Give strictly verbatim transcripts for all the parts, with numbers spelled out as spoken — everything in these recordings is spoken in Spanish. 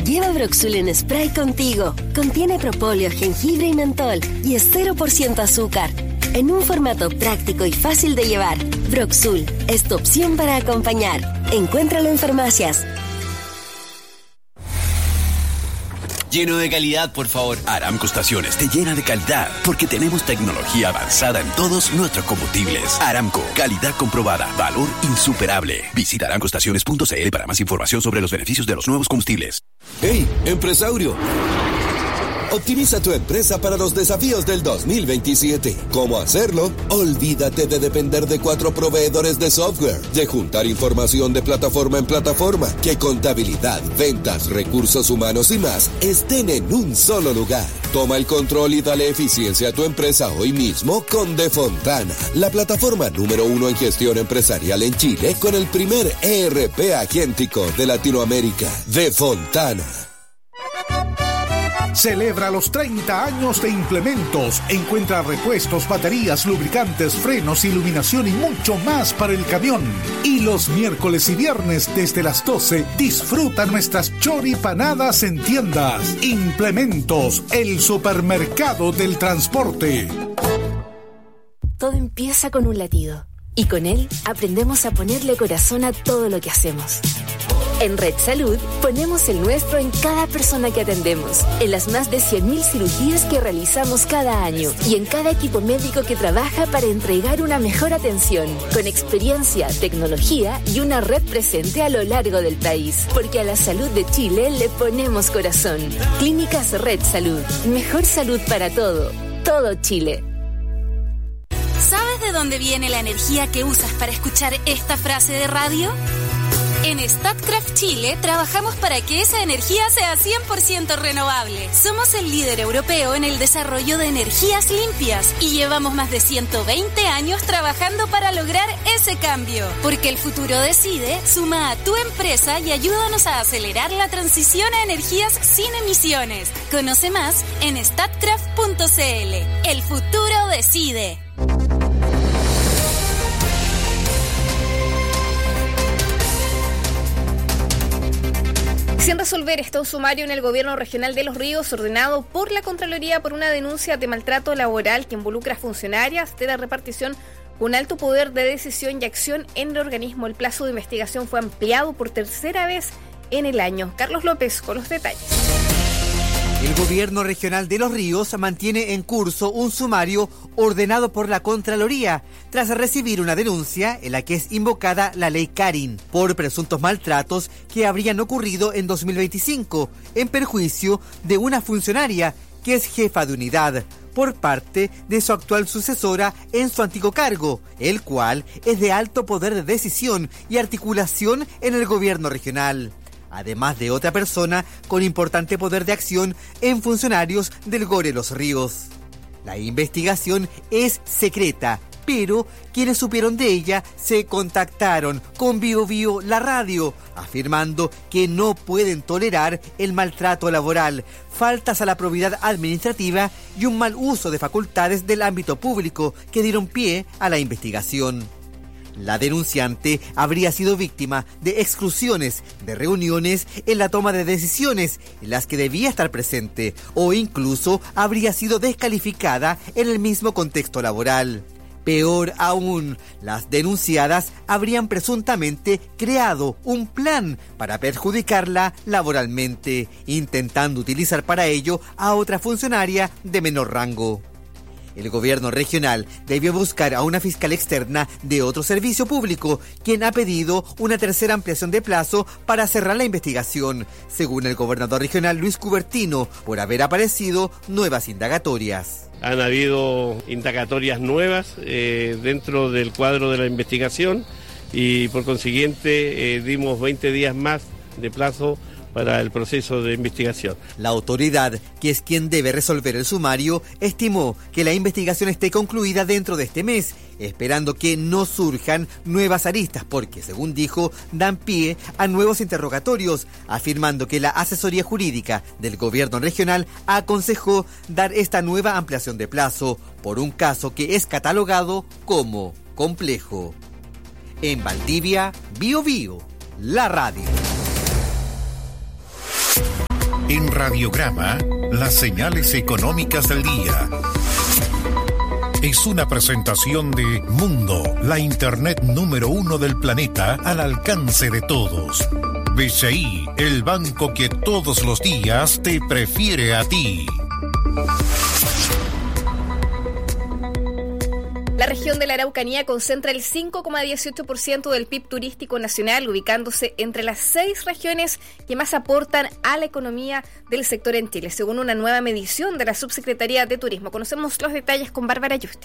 Lleva Broxul en spray contigo. Contiene propóleo, jengibre y mentol y es cero por ciento azúcar. En un formato práctico y fácil de llevar, Broxul es tu opción para acompañar. Encuéntralo en farmacias. Lleno de calidad, por favor. Aramco Estaciones te llena de calidad porque tenemos tecnología avanzada en todos nuestros combustibles. Aramco, calidad comprobada, valor insuperable. Visita aramco estaciones punto c l para más información sobre los beneficios de los nuevos combustibles. ¡Hey, empresario! Optimiza tu empresa para los desafíos del dos mil veintisiete. ¿Cómo hacerlo? Olvídate de depender de cuatro proveedores de software, de juntar información de plataforma en plataforma, que contabilidad, ventas, recursos humanos y más estén en un solo lugar. Toma el control y dale eficiencia a tu empresa hoy mismo con Defontana, la plataforma número uno en gestión empresarial en Chile con el primer E R P agéntico de Latinoamérica. Defontana. Celebra los treinta años de Implementos. Encuentra repuestos, baterías, lubricantes, frenos, iluminación y mucho más para el camión. Y los miércoles y viernes desde las doce, disfruta nuestras choripanadas en tiendas. Implementos, el supermercado del transporte. Todo empieza con un latido. Y con él aprendemos a ponerle corazón a todo lo que hacemos. En Red Salud ponemos el nuestro en cada persona que atendemos, en las más de cien mil cirugías que realizamos cada año y en cada equipo médico que trabaja para entregar una mejor atención, con experiencia, tecnología y una red presente a lo largo del país. Porque a la salud de Chile le ponemos corazón. Clínicas Red Salud. Mejor salud para todo. Todo Chile. ¿Sabes de dónde viene la energía que usas para escuchar esta frase de radio? En Statkraft Chile trabajamos para que esa energía sea cien por ciento renovable. Somos el líder europeo en el desarrollo de energías limpias y llevamos más de ciento veinte años trabajando para lograr ese cambio. Porque el futuro decide, suma a tu empresa y ayúdanos a acelerar la transición a energías sin emisiones. Conoce más en statkraft punto c l. El futuro decide. Sin resolver está un sumario en el Gobierno Regional de Los Ríos ordenado por la Contraloría por una denuncia de maltrato laboral que involucra a funcionarias de la repartición con alto poder de decisión y acción en el organismo. El plazo de investigación fue ampliado por tercera vez en el año. Carlos López con los detalles. El Gobierno Regional de Los Ríos mantiene en curso un sumario ordenado por la Contraloría tras recibir una denuncia en la que es invocada la ley Karin por presuntos maltratos que habrían ocurrido en dos mil veinticinco en perjuicio de una funcionaria que es jefa de unidad por parte de su actual sucesora en su antiguo cargo, el cual es de alto poder de decisión y articulación en el Gobierno regional, además de otra persona con importante poder de acción en funcionarios del Gore Los Ríos. La investigación es secreta, pero quienes supieron de ella se contactaron con Bio Bio La Radio, afirmando que no pueden tolerar el maltrato laboral, faltas a la probidad administrativa y un mal uso de facultades del ámbito público que dieron pie a la investigación. La denunciante habría sido víctima de exclusiones de reuniones en la toma de decisiones en las que debía estar presente o incluso habría sido descalificada en el mismo contexto laboral. Peor aún, las denunciadas habrían presuntamente creado un plan para perjudicarla laboralmente, intentando utilizar para ello a otra funcionaria de menor rango. El gobierno regional debió buscar a una fiscal externa de otro servicio público, quien ha pedido una tercera ampliación de plazo para cerrar la investigación, según el gobernador regional Luis Cubertino, por haber aparecido nuevas indagatorias. Han habido indagatorias nuevas eh, dentro del cuadro de la investigación y por consiguiente eh, dimos veinte días más de plazo para el proceso de investigación. La autoridad, que es quien debe resolver el sumario, estimó que la investigación esté concluida dentro de este mes, esperando que no surjan nuevas aristas porque, según dijo, dan pie a nuevos interrogatorios, afirmando que la asesoría jurídica del gobierno regional aconsejó dar esta nueva ampliación de plazo por un caso que es catalogado como complejo. En Valdivia, Bio Bio, la radio. En Radiograma, las señales económicas del día. Es una presentación de Mundo, la internet número uno del planeta al alcance de todos. B C I, el banco que todos los días te prefiere a ti. La región de la Araucanía concentra el cinco coma dieciocho por ciento del P I B turístico nacional, ubicándose entre las seis regiones que más aportan a la economía del sector en Chile, según una nueva medición de la Subsecretaría de Turismo. Conocemos los detalles con Bárbara Yusti.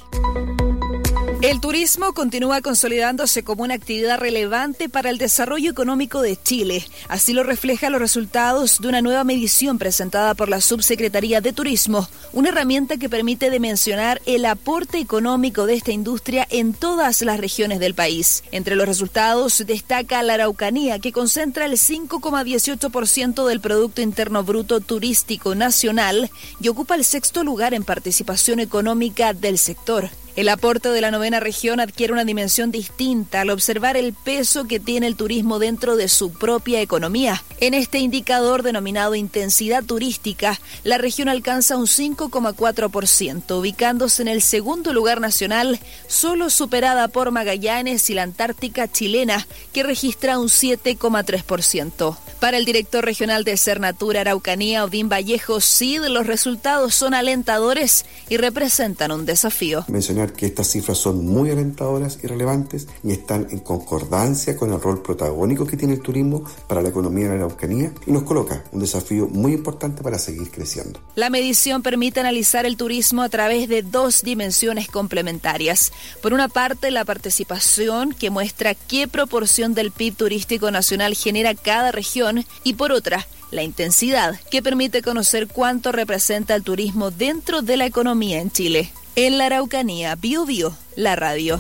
El turismo continúa consolidándose como una actividad relevante para el desarrollo económico de Chile. Así lo reflejan los resultados de una nueva medición presentada por la Subsecretaría de Turismo, una herramienta que permite dimensionar el aporte económico de esta industria en todas las regiones del país. Entre los resultados destaca la Araucanía, que concentra el cinco coma dieciocho por ciento del Producto Interno Bruto turístico nacional y ocupa el sexto lugar en participación económica del sector. El aporte de la novena región adquiere una dimensión distinta al observar el peso que tiene el turismo dentro de su propia economía. En este indicador denominado intensidad turística, la región alcanza un cinco coma cuatro por ciento, ubicándose en el segundo lugar nacional, solo superada por Magallanes y la Antártica chilena, que registra un siete coma tres por ciento. Para el director regional de Cernatura Araucanía, Odín Vallejo Cid, los resultados son alentadores y representan un desafío. Mencionar que estas cifras son muy alentadoras y relevantes y están en concordancia con el rol protagónico que tiene el turismo para la economía de la Araucanía y nos coloca un desafío muy importante para seguir creciendo. La medición permite analizar el turismo a través de dos dimensiones complementarias. Por una parte, la participación, que muestra qué proporción del P I B turístico nacional genera cada región, y por otra, la intensidad, que permite conocer cuánto representa el turismo dentro de la economía en Chile. En la Araucanía, Bio Bio, la radio.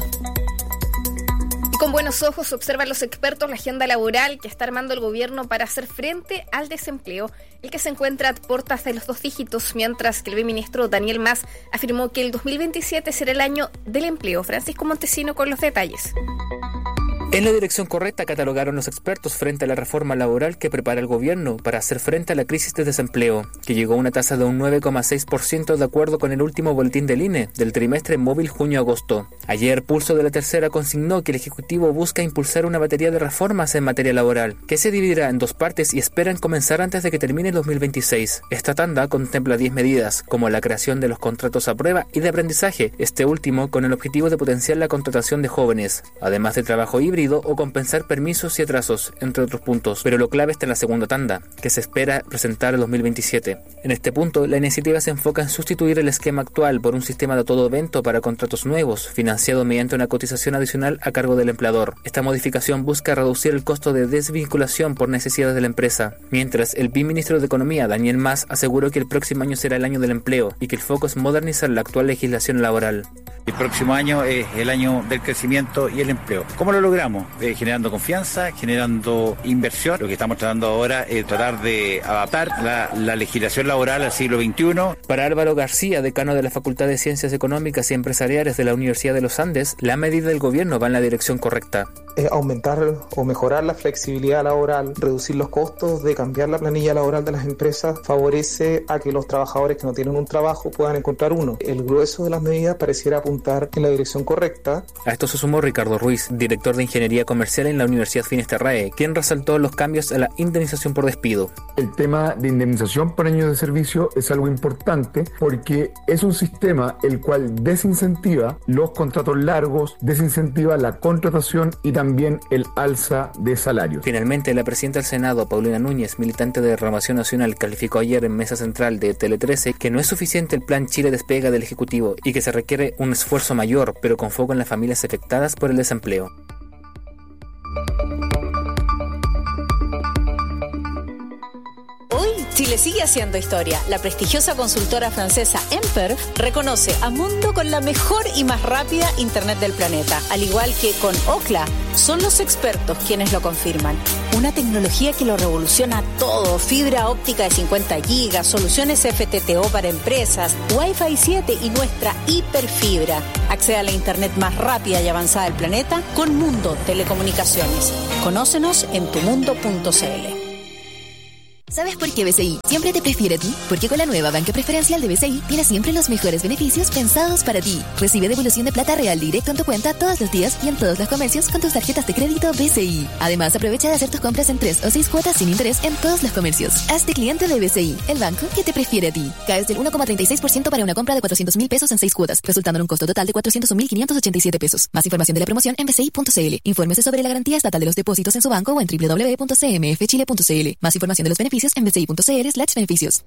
Y con buenos ojos observan los expertos la agenda laboral que está armando el gobierno para hacer frente al desempleo, el que se encuentra a puertas de los dos dígitos, mientras que el viceministro Daniel Mas afirmó que el dos mil veintisiete será el año del empleo. Francisco Montesino con los detalles. En la dirección correcta catalogaron los expertos frente a la reforma laboral que prepara el gobierno para hacer frente a la crisis de desempleo, que llegó a una tasa de un nueve coma seis por ciento de acuerdo con el último boletín del I N E del trimestre móvil junio-agosto. Ayer, Pulso de la Tercera consignó que el Ejecutivo busca impulsar una batería de reformas en materia laboral, que se dividirá en dos partes y esperan comenzar antes de que termine el dos mil veintiséis. Esta tanda contempla diez medidas, como la creación de los contratos a prueba y de aprendizaje, este último con el objetivo de potenciar la contratación de jóvenes, además de trabajo híbrido o compensar permisos y atrasos, entre otros puntos. Pero lo clave está en la segunda tanda, que se espera presentar el dos mil veintisiete. En este punto, la iniciativa se enfoca en sustituir el esquema actual por un sistema de todo evento para contratos nuevos, financiado mediante una cotización adicional a cargo del empleador. Esta modificación busca reducir el costo de desvinculación por necesidades de la empresa, mientras el viceministro de Economía, Daniel Mas, aseguró que el próximo año será el año del empleo y que el foco es modernizar la actual legislación laboral. El próximo año es el año del crecimiento y el empleo. ¿Cómo lo logramos? Eh, generando confianza, generando inversión. Lo que estamos tratando ahora es tratar de adaptar la, la legislación laboral al siglo veintiuno. Para Álvaro García, decano de la Facultad de Ciencias Económicas y Empresariales de la Universidad de los Andes, la medida del gobierno va en la dirección correcta. Eh, aumentar o mejorar la flexibilidad laboral, reducir los costos de cambiar la planilla laboral de las empresas, favorece a que los trabajadores que no tienen un trabajo puedan encontrar uno. El grueso de las medidas pareciera apuntar en la dirección correcta. A esto se sumó Ricardo Ruiz, director de Ingeniería Comercial en la Universidad Finisterrae, quien resaltó los cambios a la indemnización por despido. El tema de indemnización por años de servicio es algo importante porque es un sistema el cual desincentiva los contratos largos, desincentiva la contratación y también el alza de salarios. Finalmente, la presidenta del Senado, Paulina Núñez, militante de Renovación Nacional, calificó ayer en Mesa Central de Tele trece que no es suficiente el plan Chile Despega del Ejecutivo y que se requiere un esfuerzo mayor, pero con foco en las familias afectadas por el desempleo. Hoy, Chile sigue haciendo historia. La prestigiosa consultora francesa Emper reconoce a Mundo con la mejor y más rápida Internet del planeta. Al igual que con Ookla, son los expertos quienes lo confirman. Una tecnología que lo revoluciona todo. Fibra óptica de cincuenta gigas, soluciones F T T O para empresas, Wi-Fi siete y nuestra hiperfibra. Accede a la Internet más rápida y avanzada del planeta con Mundo Telecomunicaciones. Conócenos en tumundo punto c l. ¿Sabes por qué B C I siempre te prefiere a ti? Porque con la nueva banca preferencial de B C I tienes siempre los mejores beneficios pensados para ti. Recibe devolución de plata real directo en tu cuenta todos los días y en todos los comercios con tus tarjetas de crédito B C I. Además, aprovecha de hacer tus compras en tres o seis cuotas sin interés en todos los comercios. Hazte cliente de B C I, el banco que te prefiere a ti. Caes del uno coma treinta y seis por ciento para una compra de cuatrocientos mil pesos en seis cuotas, resultando en un costo total de cuatrocientos un mil quinientos ochenta y siete pesos. Más información de la promoción en b c i punto c l. Infórmese sobre la garantía estatal de los depósitos en su banco o en w w w punto c m f chile punto c l. Más información de los beneficios en b c i punto c l slash beneficios.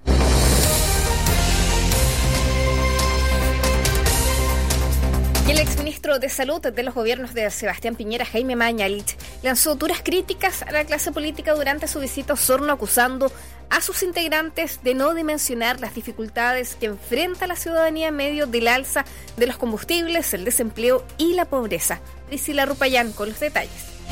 Y el exministro de Salud de los gobiernos de Sebastián Piñera, Jaime Mañalich, lanzó duras críticas a la clase política durante su visita a Osorno, acusando a sus integrantes de no dimensionar las dificultades que enfrenta la ciudadanía en medio del alza de los combustibles, el desempleo y la pobreza. Priscila Rupayán con los detalles.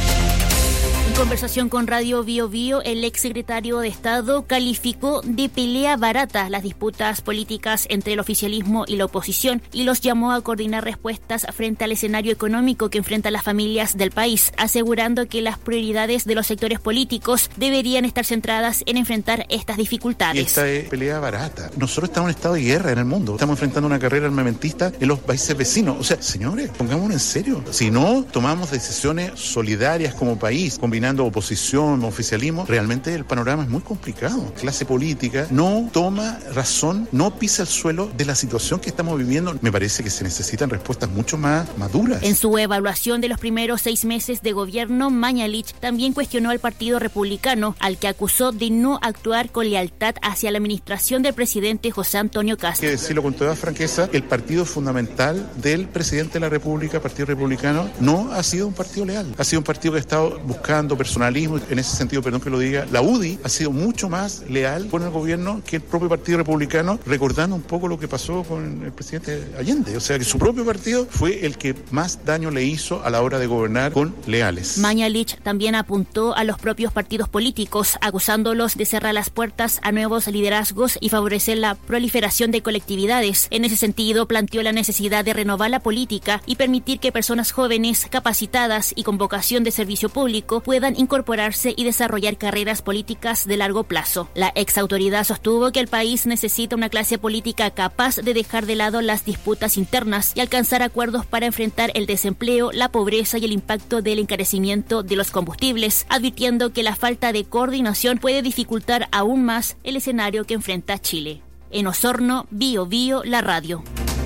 En conversación con Radio Bio Bio, el exsecretario de Estado calificó de pelea barata las disputas políticas entre el oficialismo y la oposición y los llamó a coordinar respuestas frente al escenario económico que enfrentan las familias del país, asegurando que las prioridades de los sectores políticos deberían estar centradas en enfrentar estas dificultades. Y esta es pelea barata. Nosotros estamos en estado de guerra en el mundo. Estamos enfrentando una carrera armamentista en los países vecinos. O sea, señores, pongámonos en serio. Si no tomamos decisiones solidarias como país, combinando oposición, oficialismo, realmente el panorama es muy complicado. La clase política no toma razón, no pisa el suelo de la situación que estamos viviendo. Me parece que se necesitan respuestas mucho más maduras. En su evaluación de los primeros seis meses de gobierno, Mañalich también cuestionó al Partido Republicano, al que acusó de no actuar con lealtad hacia la administración del presidente José Antonio Kast. Hay que decirlo con toda franqueza, el partido fundamental del presidente de la República, Partido Republicano, no ha sido un partido leal. Ha sido un partido que ha estado buscando personalismo. En ese sentido, perdón que lo diga, la U D I ha sido mucho más leal con el gobierno que el propio Partido Republicano, recordando un poco lo que pasó con el presidente Allende. O sea, que su propio partido fue el que más daño le hizo a la hora de gobernar con leales. Mañalich también apuntó a los propios partidos políticos, acusándolos de cerrar las puertas a nuevos liderazgos y favorecer la proliferación de colectividades. En ese sentido, planteó la necesidad de renovar la política y permitir que personas jóvenes, capacitadas y con vocación de servicio público puedan incorporarse y desarrollar carreras políticas de largo plazo. La exautoridad sostuvo que el país necesita una clase política capaz de dejar de lado las disputas internas y alcanzar acuerdos para enfrentar el desempleo, la pobreza y el impacto del encarecimiento de los combustibles, advirtiendo que la falta de coordinación puede dificultar aún más el escenario que enfrenta Chile. En Osorno, Bio Bio, la radio.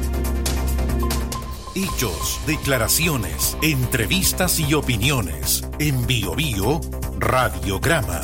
Hechos, declaraciones, entrevistas y opiniones. En Bio Bio, Radiograma.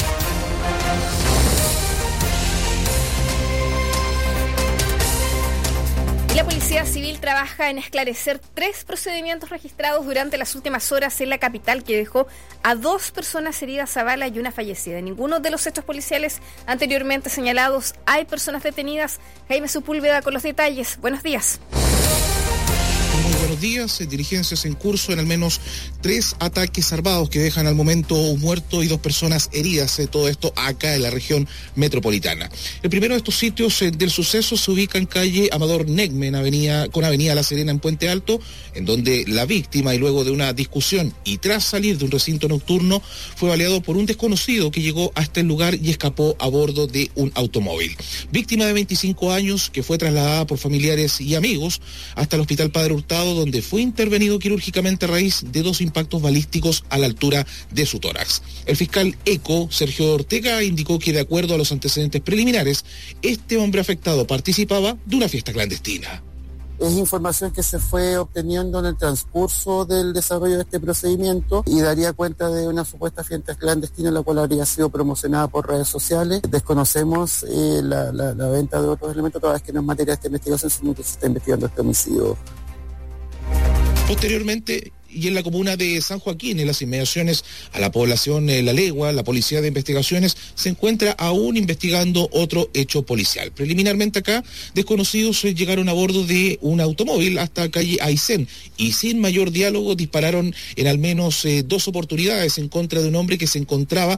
Y la Policía Civil trabaja en esclarecer tres procedimientos registrados durante las últimas horas en la capital que dejó a dos personas heridas a bala y una fallecida. En ninguno de los hechos policiales anteriormente señalados hay personas detenidas. Jaime Sepúlveda con los detalles. Buenos días. Muy buenos días. Diligencias en curso en al menos tres ataques armados que dejan al momento un muerto y dos personas heridas. Todo esto acá en la región metropolitana. El primero de estos sitios del suceso se ubica en calle Amador Negmen, avenida, con avenida La Serena en Puente Alto, en donde la víctima, y luego de una discusión y tras salir de un recinto nocturno, fue baleado por un desconocido que llegó hasta el lugar y escapó a bordo de un automóvil. Víctima de veinticinco años que fue trasladada por familiares y amigos hasta el Hospital Padre Hurtado, donde fue intervenido quirúrgicamente a raíz de dos impactos balísticos a la altura de su tórax. El fiscal ECO, Sergio Ortega, indicó que de acuerdo a los antecedentes preliminares, este hombre afectado participaba de una fiesta clandestina. Es información que se fue obteniendo en el transcurso del desarrollo de este procedimiento y daría cuenta de una supuesta fiesta clandestina la cual habría sido promocionada por redes sociales. Desconocemos eh, la, la, la venta de otros elementos, toda vez que no es materia de esta investigación, sino que se está investigando este homicidio. Posteriormente, y en la comuna de San Joaquín, en las inmediaciones a la población eh, La Legua, la Policía de Investigaciones se encuentra aún investigando otro hecho policial. Preliminarmente acá, desconocidos eh, llegaron a bordo de un automóvil hasta calle Aysén y sin mayor diálogo dispararon en al menos eh, dos oportunidades en contra de un hombre que se encontraba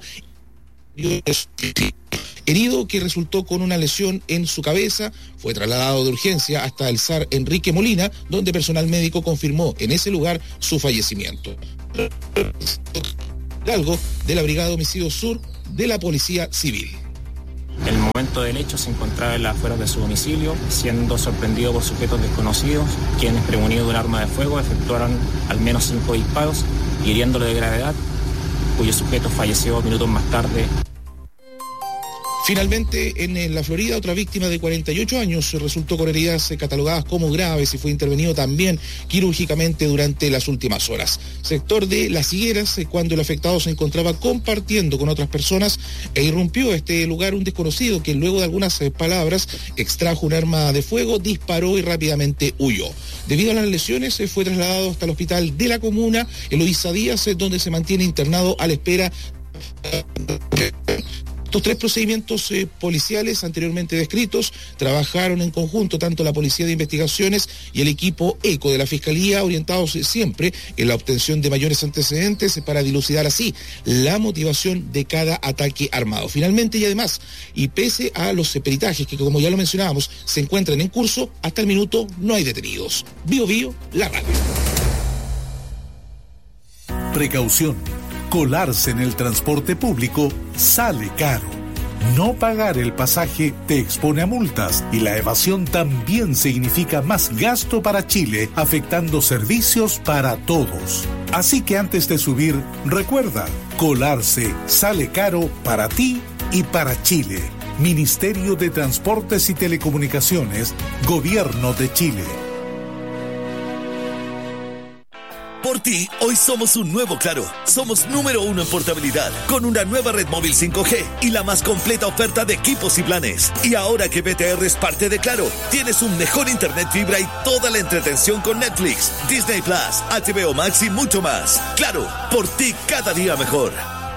herido, que resultó con una lesión en su cabeza. Fue trasladado de urgencia hasta el S A R Enrique Molina, donde personal médico confirmó en ese lugar su fallecimiento. Algo de la Brigada de Homicidio Sur de la Policía Civil. En el momento del hecho se encontraba en las afueras de su domicilio, siendo sorprendido por sujetos desconocidos, quienes, prevenidos de un arma de fuego, efectuaron al menos cinco disparos, hiriéndolo de gravedad, cuyo sujeto falleció minutos más tarde. Finalmente, en la Florida, otra víctima de cuarenta y ocho años resultó con heridas catalogadas como graves y fue intervenido también quirúrgicamente durante las últimas horas. Sector de Las Higueras, cuando el afectado se encontraba compartiendo con otras personas e irrumpió a este lugar un desconocido que luego de algunas palabras extrajo un arma de fuego, disparó y rápidamente huyó. Debido a las lesiones, fue trasladado hasta el hospital de la comuna, Eloísa Díaz, donde se mantiene internado a la espera. Estos tres procedimientos eh, policiales anteriormente descritos trabajaron en conjunto tanto la Policía de Investigaciones y el equipo ECO de la Fiscalía, orientados eh, siempre en la obtención de mayores antecedentes eh, para dilucidar así la motivación de cada ataque armado. Finalmente y además, y pese a los eh, peritajes que, como ya lo mencionábamos, se encuentran en curso, hasta el minuto no hay detenidos. Bio Bio, la radio. Precaución. Colarse en el transporte público sale caro. No pagar el pasaje te expone a multas y la evasión también significa más gasto para Chile, afectando servicios para todos. Así que antes de subir, recuerda, colarse sale caro para ti y para Chile. Ministerio de Transportes y Telecomunicaciones, Gobierno de Chile. Por ti, hoy somos un nuevo Claro. Somos número uno en portabilidad, con una nueva red móvil cinco G y la más completa oferta de equipos y planes. Y ahora que B T R es parte de Claro, tienes un mejor internet fibra y toda la entretención con Netflix, Disney Plus, H B O Max y mucho más. Claro, por ti cada día mejor.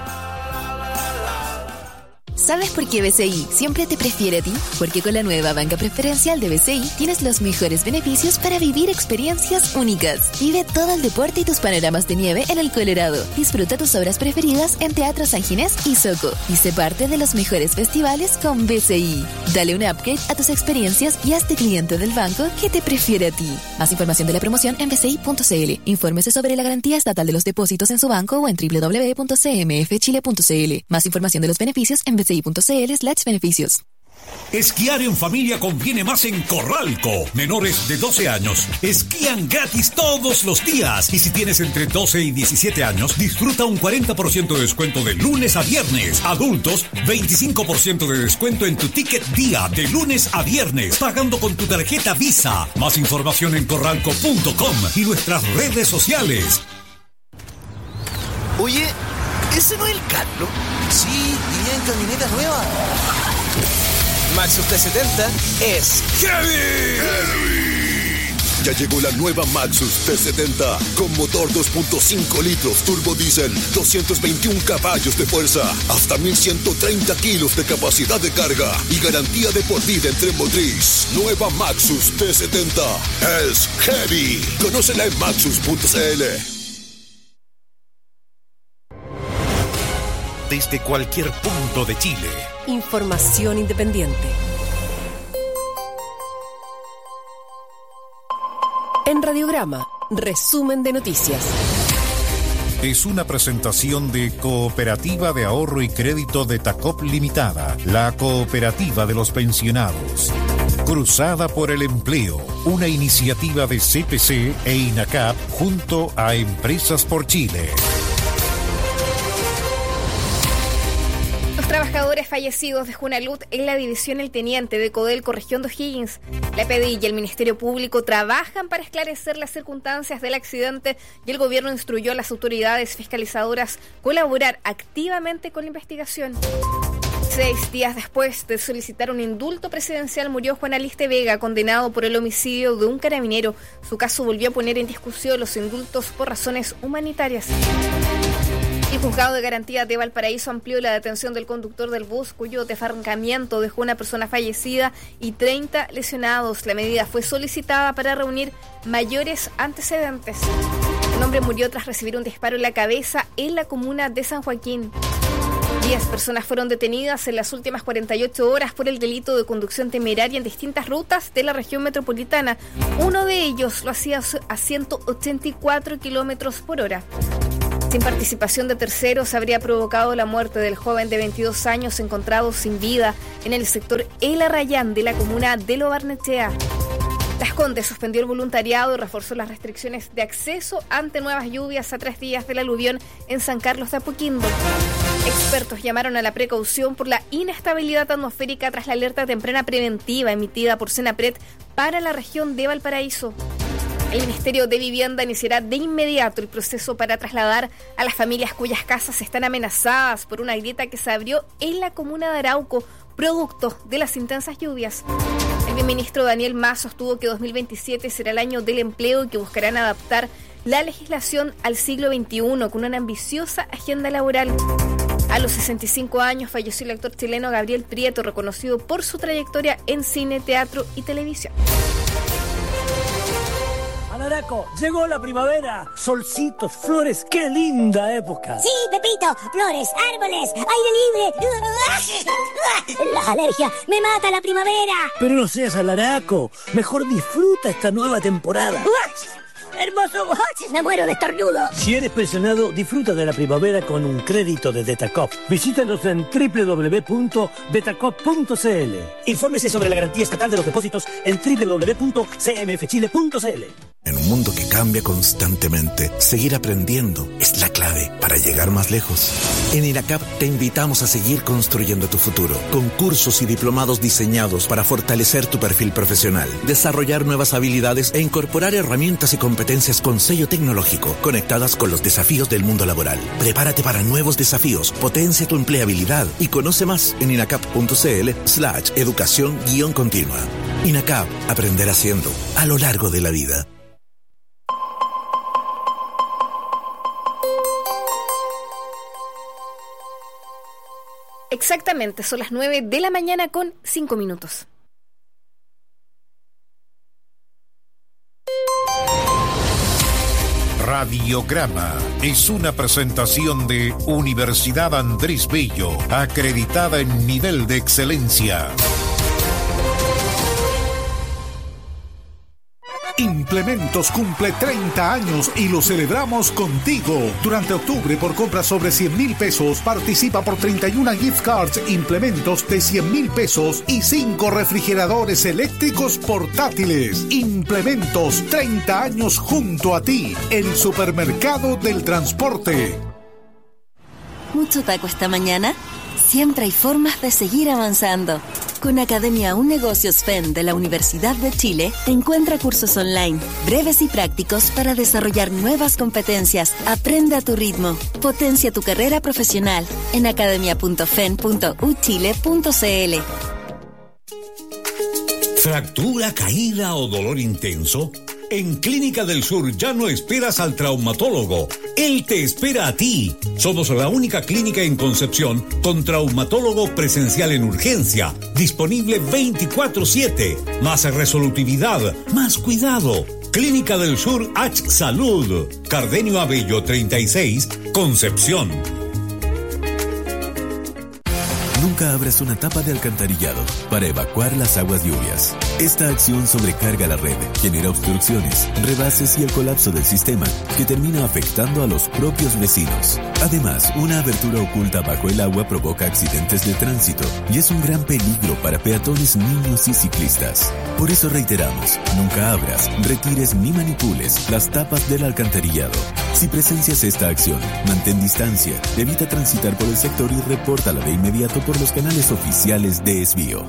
¿Sabes por qué B C I siempre te prefiere a ti? Porque con la nueva banca preferencial de B C I tienes los mejores beneficios para vivir experiencias únicas. Vive todo el deporte y tus panoramas de nieve en el Colorado. Disfruta tus obras preferidas en Teatro San Ginés y Soco. Y sé parte de los mejores festivales con B C I. Dale un upgrade a tus experiencias y hazte cliente del banco que te prefiere a ti. Más información de la promoción en b c i punto c l. Infórmese sobre la garantía estatal de los depósitos en su banco o en w w w punto c m f chile punto c l. Más información de los beneficios en b c i punto c l slash beneficios. Esquiar en familia conviene más en Corralco. Menores de doce años esquían gratis todos los días. Y si tienes entre doce y diecisiete años, disfruta un cuarenta por ciento de descuento de lunes a viernes. Adultos, veinticinco por ciento de descuento en tu ticket día de lunes a viernes, pagando con tu tarjeta Visa. Más información en corralco punto com y nuestras redes sociales. Oye, ¿ese no es el Carlos? Sí, y en camioneta nueva. Maxus T setenta es heavy. heavy. Ya llegó la nueva Maxus T setenta con motor dos punto cinco litros turbo diésel, doscientos veintiún caballos de fuerza, hasta mil ciento treinta kilos de capacidad de carga y garantía de por vida en tren motriz. Nueva Maxus T setenta es heavy. Conócela en maxus punto c l. Desde cualquier punto de Chile. Información independiente. En Radiograma, resumen de noticias. Es una presentación de Cooperativa de Ahorro y Crédito de Tacop Limitada, la cooperativa de los pensionados. Cruzada por el Empleo, una iniciativa de C P C e INACAP junto a Empresas por Chile. Trabajadores fallecidos de Junalud en la división El Teniente de Codelco, región de O'Higgins. La P D I y el Ministerio Público trabajan para esclarecer las circunstancias del accidente y el gobierno instruyó a las autoridades fiscalizadoras colaborar activamente con la investigación. Seis días después de solicitar un indulto presidencial murió Juan Aliste Vega, condenado por el homicidio de un carabinero. Su caso volvió a poner en discusión los indultos por razones humanitarias. El juzgado de garantía de Valparaíso amplió la detención del conductor del bus, cuyo desbarrancamiento dejó una persona fallecida y treinta lesionados. La medida fue solicitada para reunir mayores antecedentes. Un hombre murió tras recibir un disparo en la cabeza en la comuna de San Joaquín. Diez personas fueron detenidas en las últimas cuarenta y ocho horas por el delito de conducción temeraria en distintas rutas de la región metropolitana. Uno de ellos lo hacía a ciento ochenta y cuatro kilómetros por hora. sin participación de terceros, habría provocado la muerte del joven de veintidós años encontrado sin vida en el sector El Arrayán de la comuna de Lo Barnechea. Las Condes suspendió el voluntariado y reforzó las restricciones de acceso ante nuevas lluvias a tres días del aluvión en San Carlos de Apoquindo. Expertos llamaron a la precaución por la inestabilidad atmosférica tras la alerta temprana preventiva emitida por Senapred para la región de Valparaíso. El Ministerio de Vivienda iniciará de inmediato el proceso para trasladar a las familias cuyas casas están amenazadas por una grieta que se abrió en la comuna de Arauco, producto de las intensas lluvias. El ministro Daniel Mas sostuvo que dos mil veintisiete será el año del empleo y que buscarán adaptar la legislación al siglo veintiuno con una ambiciosa agenda laboral. A los sesenta y cinco años falleció el actor chileno Gabriel Prieto, reconocido por su trayectoria en cine, teatro y televisión. Alaraco, llegó la primavera, solcitos, flores, qué linda época. Sí, Pepito, flores, árboles, aire libre. La alergia, me mata la primavera. Pero no seas alaraco, mejor disfruta esta nueva temporada. ¡Hermoso! Me muero de estornudo. Si eres pensionado, disfruta de la primavera con un crédito de Detacop. Visítanos en doble u doble u doble u punto detacop punto c l. Infórmese sobre la garantía estatal de los depósitos en doble u doble u doble u punto c m f chile punto c l. En un mundo que cambia constantemente, seguir aprendiendo es la clave para llegar más lejos. En INACAP te invitamos a seguir construyendo tu futuro, con cursos y diplomados diseñados para fortalecer tu perfil profesional, desarrollar nuevas habilidades e incorporar herramientas y competencias con sello tecnológico, conectadas con los desafíos del mundo laboral. Prepárate para nuevos desafíos, potencia tu empleabilidad y conoce más en inacap punto c l slash educación guión continua. INACAP, aprender haciendo, a lo largo de la vida. Exactamente, son las nueve de la mañana con cinco minutos. Radiograma es una presentación de Universidad Andrés Bello, acreditada en nivel de excelencia. Implementos cumple treinta años y lo celebramos contigo. Durante octubre, por compras sobre cien mil pesos, participa por treinta y uno gift cards Implementos de cien mil pesos y cinco refrigeradores eléctricos portátiles. Implementos, treinta años junto a ti, el supermercado del transporte. ¿Mucho taco esta mañana? Siempre hay formas de seguir avanzando. Con Academia Un Negocios F E N de la Universidad de Chile, encuentra cursos online, breves y prácticos para desarrollar nuevas competencias. Aprende a tu ritmo. Potencia tu carrera profesional en academia punto f e n punto u chile punto c l. ¿Fractura, caída o dolor intenso? En Clínica del Sur ya no esperas al traumatólogo. Él te espera a ti. Somos la única clínica en Concepción con traumatólogo presencial en urgencia, disponible veinticuatro siete. Más resolutividad, más cuidado. Clínica del Sur H Salud. Cardenio Abello treinta y seis, Concepción. Nunca abras una tapa de alcantarillado para evacuar las aguas lluvias. Esta acción sobrecarga la red, genera obstrucciones, rebases y el colapso del sistema, que termina afectando a los propios vecinos. Además, una abertura oculta bajo el agua provoca accidentes de tránsito y es un gran peligro para peatones, niños y ciclistas. Por eso reiteramos, nunca abras, retires ni manipules las tapas del alcantarillado. Si presencias esta acción, mantén distancia, evita transitar por el sector y repórtala de inmediato por los canales oficiales de Esbio.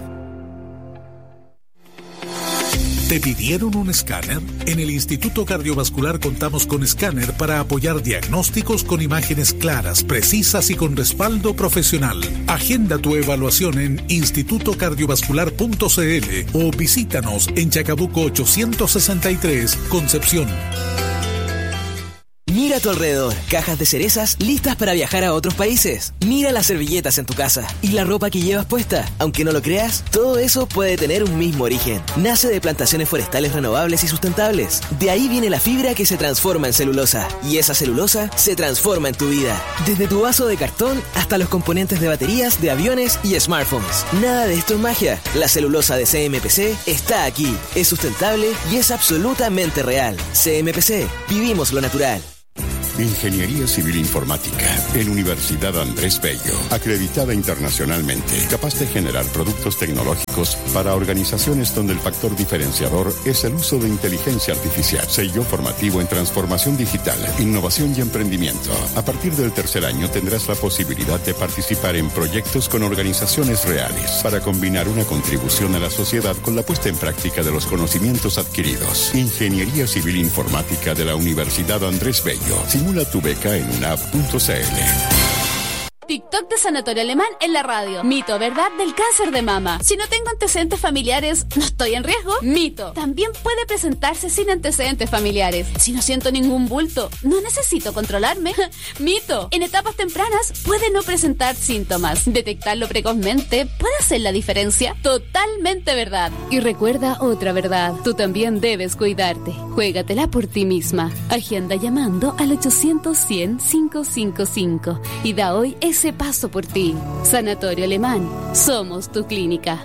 ¿Te pidieron un escáner? En el Instituto Cardiovascular contamos con escáner para apoyar diagnósticos con imágenes claras, precisas y con respaldo profesional. Agenda tu evaluación en instituto cardiovascular punto c l o visítanos en Chacabuco ochocientos sesenta y tres, Concepción. Mira a tu alrededor, cajas de cerezas listas para viajar a otros países. Mira las servilletas en tu casa y la ropa que llevas puesta. Aunque no lo creas, todo eso puede tener un mismo origen. Nace de plantaciones forestales renovables y sustentables. De ahí viene la fibra que se transforma en celulosa. Y esa celulosa se transforma en tu vida. Desde tu vaso de cartón hasta los componentes de baterías, de aviones y smartphones. Nada de esto es magia. La celulosa de C M P C está aquí. Es sustentable y es absolutamente real. C M P C, vivimos lo natural. Ingeniería Civil Informática en Universidad Andrés Bello, acreditada internacionalmente, capaz de generar productos tecnológicos para organizaciones donde el factor diferenciador es el uso de inteligencia artificial. Sello formativo en transformación digital, innovación y emprendimiento. A partir del tercer año tendrás la posibilidad de participar en proyectos con organizaciones reales para combinar una contribución a la sociedad con la puesta en práctica de los conocimientos adquiridos. Ingeniería Civil Informática de la Universidad Andrés Bello. Simula tu beca en unab punto c l. TikTok de Sanatorio Alemán en la radio. Mito, ¿verdad? Del cáncer de mama. Si no tengo antecedentes familiares, ¿no estoy en riesgo? Mito. También puede presentarse sin antecedentes familiares. Si no siento ningún bulto, ¿no necesito controlarme? Mito. En etapas tempranas puede no presentar síntomas. Detectarlo precozmente puede hacer la diferencia. Totalmente verdad. Y recuerda otra verdad. Tú también debes cuidarte. Juégatela por ti misma. Agenda llamando al ochocientos cien cinco cinco cinco y da hoy ese paso por ti. Sanatorio Alemán. Somos tu clínica.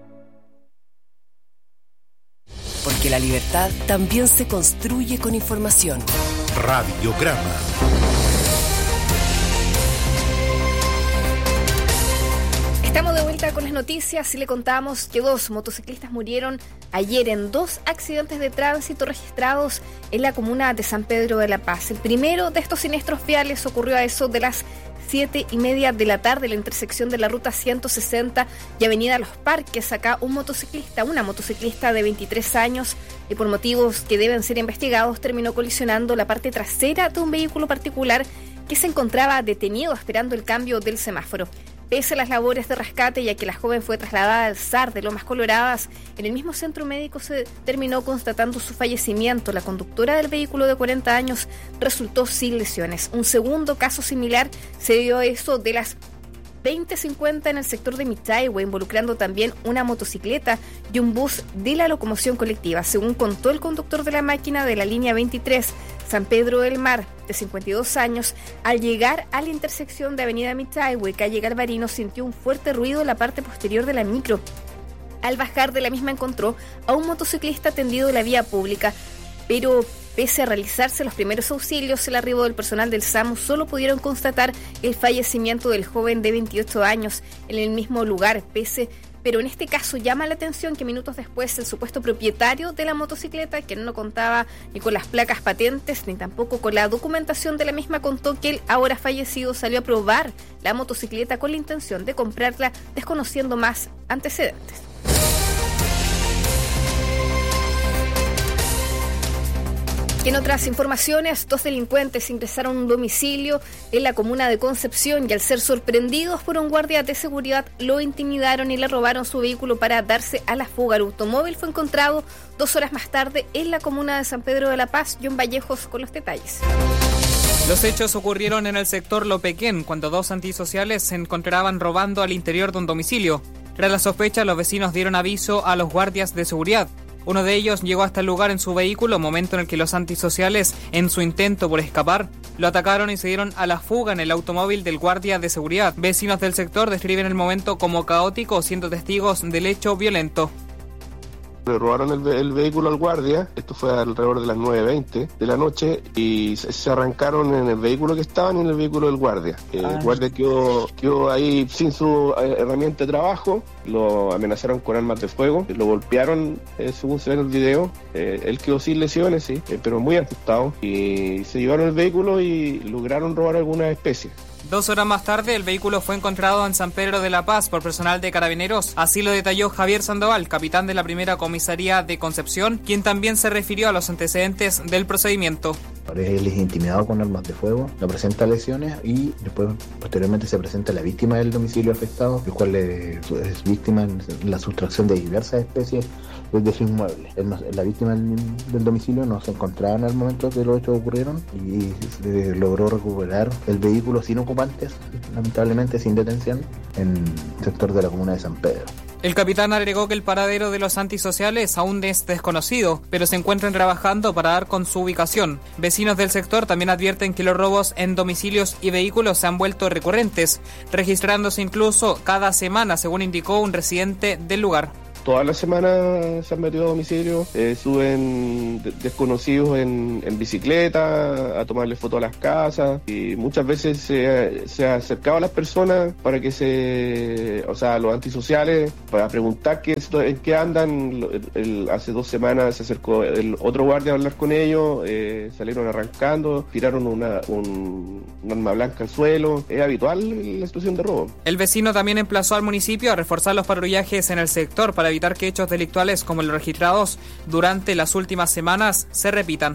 Porque la libertad también se construye con información. Radiograma. Estamos de vuelta con las noticias y le contamos que dos motociclistas murieron ayer en dos accidentes de tránsito registrados en la comuna de San Pedro de la Paz. El primero de estos siniestros viales ocurrió a eso de las siete y media de la tarde en la intersección de la ruta ciento sesenta y avenida Los Parques. Acá un motociclista, una motociclista de veintitrés años y por motivos que deben ser investigados terminó colisionando la parte trasera de un vehículo particular que se encontraba detenido esperando el cambio del semáforo. Pese a las labores de rescate y a que la joven fue trasladada al S A R de Lomas Coloradas, en el mismo centro médico se terminó constatando su fallecimiento. La conductora del vehículo de cuarenta años resultó sin lesiones. Un segundo caso similar se dio a eso de las veinte cincuenta en el sector de Michayhue, involucrando también una motocicleta y un bus de la locomoción colectiva. Según contó el conductor de la máquina de la línea veintitrés, San Pedro del Mar, de cincuenta y dos años, al llegar a la intersección de avenida Michayhue, calle Galvarino, sintió un fuerte ruido en la parte posterior de la micro. Al bajar de la misma encontró a un motociclista tendido en la vía pública, pero pese a realizarse los primeros auxilios, el arribo del personal del SAMU solo pudieron constatar el fallecimiento del joven de veintiocho años en el mismo lugar, pese pero en este caso llama la atención que minutos después el supuesto propietario de la motocicleta, que no contaba ni con las placas patentes ni tampoco con la documentación de la misma, contó que el ahora fallecido salió a probar la motocicleta con la intención de comprarla, desconociendo más antecedentes. Y en otras informaciones, dos delincuentes ingresaron a un domicilio en la comuna de Concepción y al ser sorprendidos por un guardia de seguridad lo intimidaron y le robaron su vehículo para darse a la fuga. El automóvil fue encontrado dos horas más tarde en la comuna de San Pedro de la Paz. John Vallejos con los detalles. Los hechos ocurrieron en el sector Lopequén, cuando dos antisociales se encontraban robando al interior de un domicilio. Tras la sospecha, los vecinos dieron aviso a los guardias de seguridad. Uno de ellos llegó hasta el lugar en su vehículo, momento en el que los antisociales, en su intento por escapar, lo atacaron y se dieron a la fuga en el automóvil del guardia de seguridad. Vecinos del sector describen el momento como caótico, siendo testigos del hecho violento. Le robaron el, el vehículo al guardia, esto fue alrededor de las nueve veinte de la noche, y se, se arrancaron en el vehículo que estaban y en el vehículo del guardia. El ah. guardia quedó, quedó ahí sin su herramienta de trabajo, lo amenazaron con armas de fuego, lo golpearon, eh, según se ve en el video. Eh, él quedó sin lesiones, sí, eh, pero muy asustado, y se llevaron el vehículo y lograron robar alguna especie. Dos horas más tarde, el vehículo fue encontrado en San Pedro de la Paz por personal de Carabineros. Así lo detalló Javier Sandoval, capitán de la primera comisaría de Concepción, quien también se refirió a los antecedentes del procedimiento. Él es intimidado con armas de fuego, no presenta lesiones y después, posteriormente, se presenta la víctima del domicilio afectado, el cual es víctima en la sustracción de diversas especies de su inmueble. La víctima del domicilio no se encontraba en el momento que los hechos ocurrieron y se logró recuperar el vehículo sin ocupantes, lamentablemente sin detención, en el sector de la comuna de San Pedro. El capitán agregó que el paradero de los antisociales aún es desconocido, pero se encuentran trabajando para dar con su ubicación. Vecinos del sector también advierten que los robos en domicilios y vehículos se han vuelto recurrentes, registrándose incluso cada semana, según indicó un residente del lugar. toda la semana se han metido a domicilio, eh, suben de- desconocidos en, en bicicleta a tomarle fotos a las casas y muchas veces se, se ha acercado a las personas para que se, o sea, los antisociales, para preguntar qué, en qué andan. El, el, hace dos semanas se acercó el otro guardia a hablar con ellos, eh, salieron arrancando, tiraron una, un, un arma blanca al suelo. Es habitual la situación de robo. El vecino también emplazó al municipio a reforzar los patrullajes en el sector para evitar que hechos delictuales como los registrados durante las últimas semanas se repitan.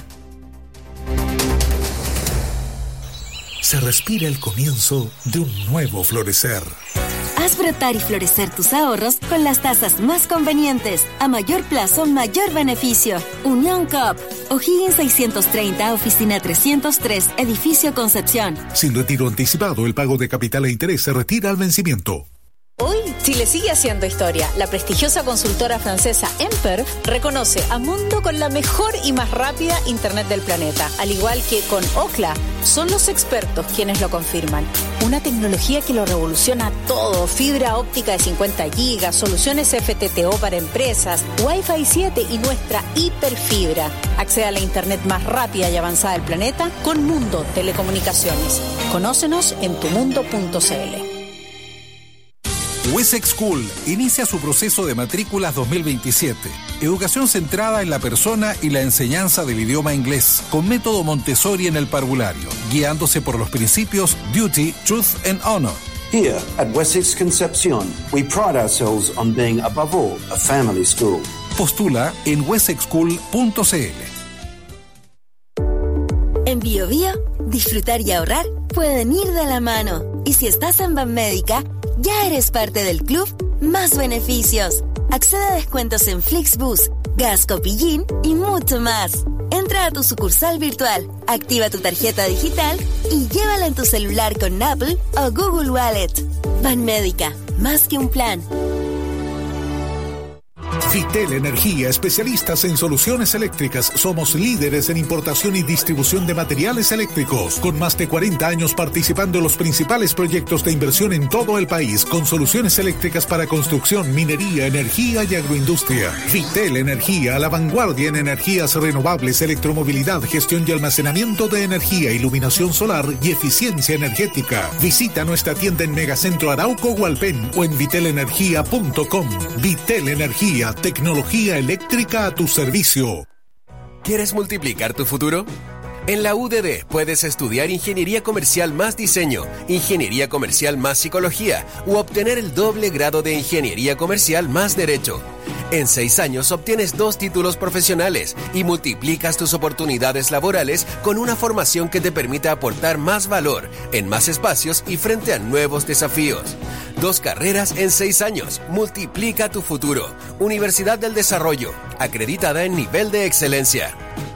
Se respira el comienzo de un nuevo florecer. Haz brotar y florecer tus ahorros con las tasas más convenientes. A mayor plazo, mayor beneficio. Unión Coop. O'Higgins seiscientos treinta, oficina trescientos tres, edificio Concepción. Sin retiro anticipado, el pago de capital e interés se retira al vencimiento. Hoy, Chile sigue haciendo historia. La prestigiosa consultora francesa Emper reconoce a Mundo con la mejor y más rápida Internet del planeta. Al igual que con Ookla, son los expertos quienes lo confirman. Una tecnología que lo revoluciona todo. Fibra óptica de cincuenta gigas, soluciones F T T O para empresas, Wi-Fi siete y nuestra hiperfibra. Accede a la Internet más rápida y avanzada del planeta con Mundo Telecomunicaciones. Conócenos en tumundo punto c l. Wessex School inicia su proceso de matrículas dos mil veintisiete. Educación centrada en la persona y la enseñanza del idioma inglés, con método Montessori en el parvulario, guiándose por los principios Duty, Truth and Honor. Here at Wessex Concepcion, we pride ourselves on being, above all, a family school. Postula en wessex school punto c l. En Bio Bio, disfrutar y ahorrar pueden ir de la mano. Y si estás en Banmédica, ya eres parte del club Más Beneficios. Accede a descuentos en Flixbus, Gas Copillín y mucho más. Entra a tu sucursal virtual, activa tu tarjeta digital y llévala en tu celular con Apple o Google Wallet. Banmédica, más que un plan. Vitel Energía, especialistas en soluciones eléctricas. Somos líderes en importación y distribución de materiales eléctricos, con más de cuarenta años participando en los principales proyectos de inversión en todo el país, con soluciones eléctricas para construcción, minería, energía y agroindustria. Vitel Energía, a la vanguardia en energías renovables, electromovilidad, gestión y almacenamiento de energía, iluminación solar y eficiencia energética. Visita nuestra tienda en Megacentro Arauco Hualpén o en vitel energía punto com. Vitel Energía, tecnología eléctrica a tu servicio. ¿Quieres multiplicar tu futuro? En la U D D puedes estudiar Ingeniería Comercial más Diseño, Ingeniería Comercial más Psicología u obtener el doble grado de Ingeniería Comercial más Derecho. En seis años obtienes dos títulos profesionales y multiplicas tus oportunidades laborales con una formación que te permita aportar más valor en más espacios y frente a nuevos desafíos. Dos carreras en seis años. Multiplica tu futuro. Universidad del Desarrollo, acreditada en nivel de excelencia.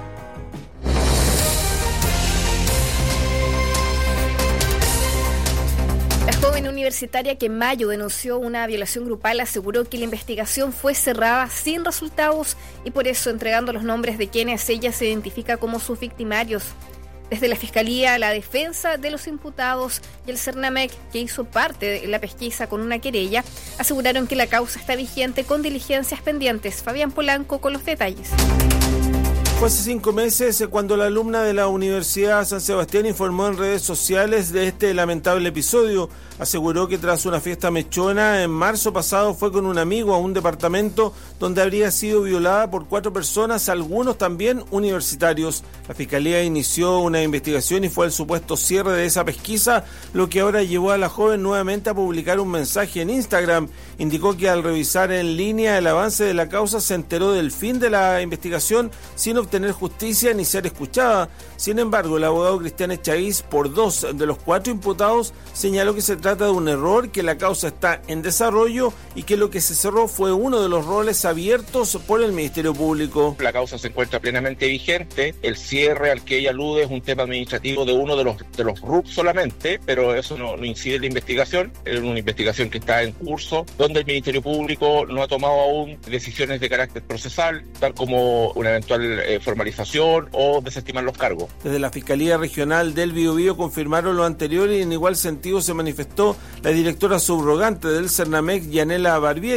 La joven universitaria que en mayo denunció una violación grupal aseguró que la investigación fue cerrada sin resultados y por eso entregando los nombres de quienes ella se identifica como sus victimarios. Desde la Fiscalía, la defensa de los imputados y el Cernamec, que hizo parte de la pesquisa con una querella, aseguraron que la causa está vigente con diligencias pendientes. Fabián Polanco con los detalles. Fue hace cinco meses cuando la alumna de la Universidad San Sebastián informó en redes sociales de este lamentable episodio. Aseguró que tras una fiesta mechona en marzo pasado fue con un amigo a un departamento donde habría sido violada por cuatro personas, algunos también universitarios. La Fiscalía inició una investigación y fue el supuesto cierre de esa pesquisa lo que ahora llevó a la joven nuevamente a publicar un mensaje en Instagram. Indicó que al revisar en línea el avance de la causa se enteró del fin de la investigación sin obtener justicia ni ser escuchada. Sin embargo, el abogado Cristian Echaíz, por dos de los cuatro imputados, señaló que se trata de un error, que la causa está en desarrollo y que lo que se cerró fue uno de los roles abiertos por el Ministerio Público. La causa se encuentra plenamente vigente. El cierre al que ella alude es un tema administrativo de uno de los de los R U P solamente, pero eso no, no incide en la investigación. Es una investigación que está en curso, donde el Ministerio Público no ha tomado aún decisiones de carácter procesal, tal como una eventual eh, formalización o desestimar los cargos. Desde la Fiscalía Regional del Biobío confirmaron lo anterior y en igual sentido se manifestó la directora subrogante del Cernamec, Yanela Barbieri,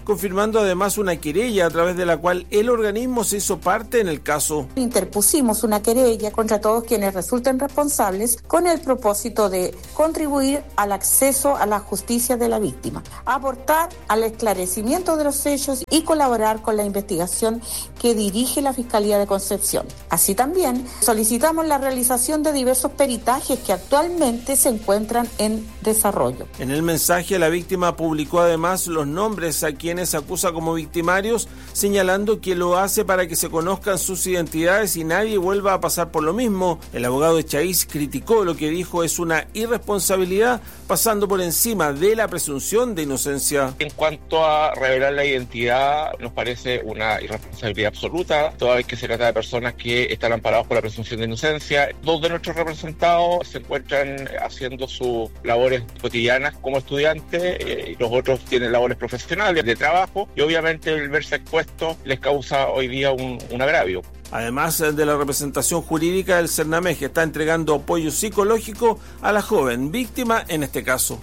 confirmando además una querella a través de la cual el organismo se hizo parte en el caso. Interpusimos una querella contra todos quienes resulten responsables con el propósito de contribuir al acceso a la justicia de la víctima, aportar al esclarecimiento de los hechos y colaborar con la investigación que dirige la Fiscalía de Concepción. Así también solicitamos la realización de diversos peritajes que actualmente se encuentran en desarrollo. En el mensaje, la víctima publicó además los nombres a quienes acusa como victimarios, señalando que lo hace para que se conozcan sus identidades y nadie vuelva a pasar por lo mismo. El abogado Echaíz criticó lo que dijo es una irresponsabilidad, pasando por encima de la presunción de inocencia. En cuanto a revelar la identidad, nos parece una irresponsabilidad absoluta, toda vez que se trata de personas que están amparados por la presunción de inocencia. Dos de nuestros representados se encuentran haciendo sus labores cotidianas como estudiantes eh, y los otros tienen labores profesionales de trabajo, y obviamente el verse expuesto les causa hoy día un, un agravio. Además de la representación jurídica, el Cernamej está entregando apoyo psicológico a la joven víctima en este caso.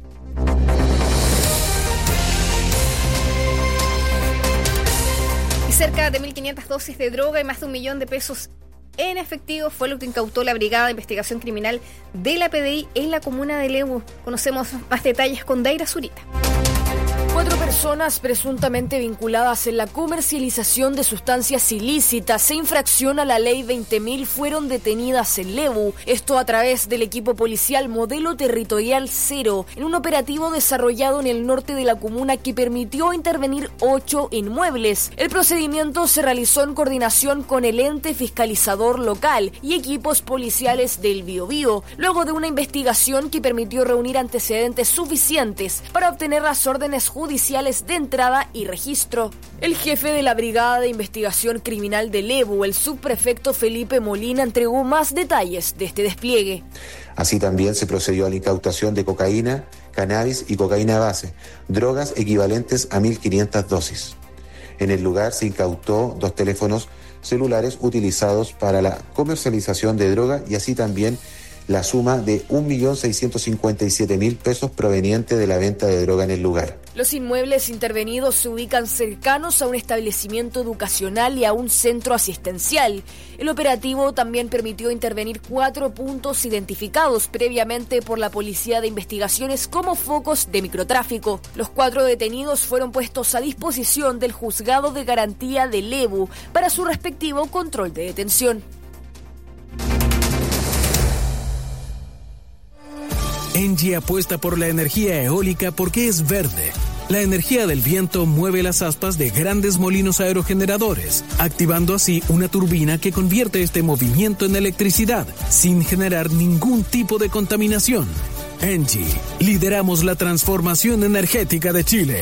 Y cerca de mil quinientas dosis de droga y más de un millón de pesos en efectivo fue lo que incautó la Brigada de Investigación Criminal de la P D I en la comuna de Lebu. Conocemos más detalles con Daira Zurita. Cuatro personas presuntamente vinculadas en la comercialización de sustancias ilícitas e infracción a la ley veinte mil fueron detenidas en Lebu. Esto a través del equipo policial Modelo Territorial Cero, en un operativo desarrollado en el norte de la comuna que permitió intervenir ocho inmuebles. El procedimiento se realizó en coordinación con el ente fiscalizador local y equipos policiales del Biobío, luego de una investigación que permitió reunir antecedentes suficientes para obtener las órdenes judiciales judiciales de entrada y registro. El jefe de la Brigada de Investigación Criminal de Lebu, el subprefecto Felipe Molina, entregó más detalles de este despliegue. Así también se procedió a la incautación de cocaína, cannabis y cocaína base, drogas equivalentes a mil quinientas dosis. En el lugar se incautó dos teléfonos celulares utilizados para la comercialización de droga y así también la suma de un millón seiscientos cincuenta y siete mil pesos proveniente de la venta de droga en el lugar. Los inmuebles intervenidos se ubican cercanos a un establecimiento educacional y a un centro asistencial. El operativo también permitió intervenir cuatro puntos identificados previamente por la Policía de Investigaciones como focos de microtráfico. Los cuatro detenidos fueron puestos a disposición del Juzgado de Garantía de Lebu para su respectivo control de detención. Engie apuesta por la energía eólica porque es verde. La energía del viento mueve las aspas de grandes molinos aerogeneradores, activando así una turbina que convierte este movimiento en electricidad, sin generar ningún tipo de contaminación. Engie, lideramos la transformación energética de Chile.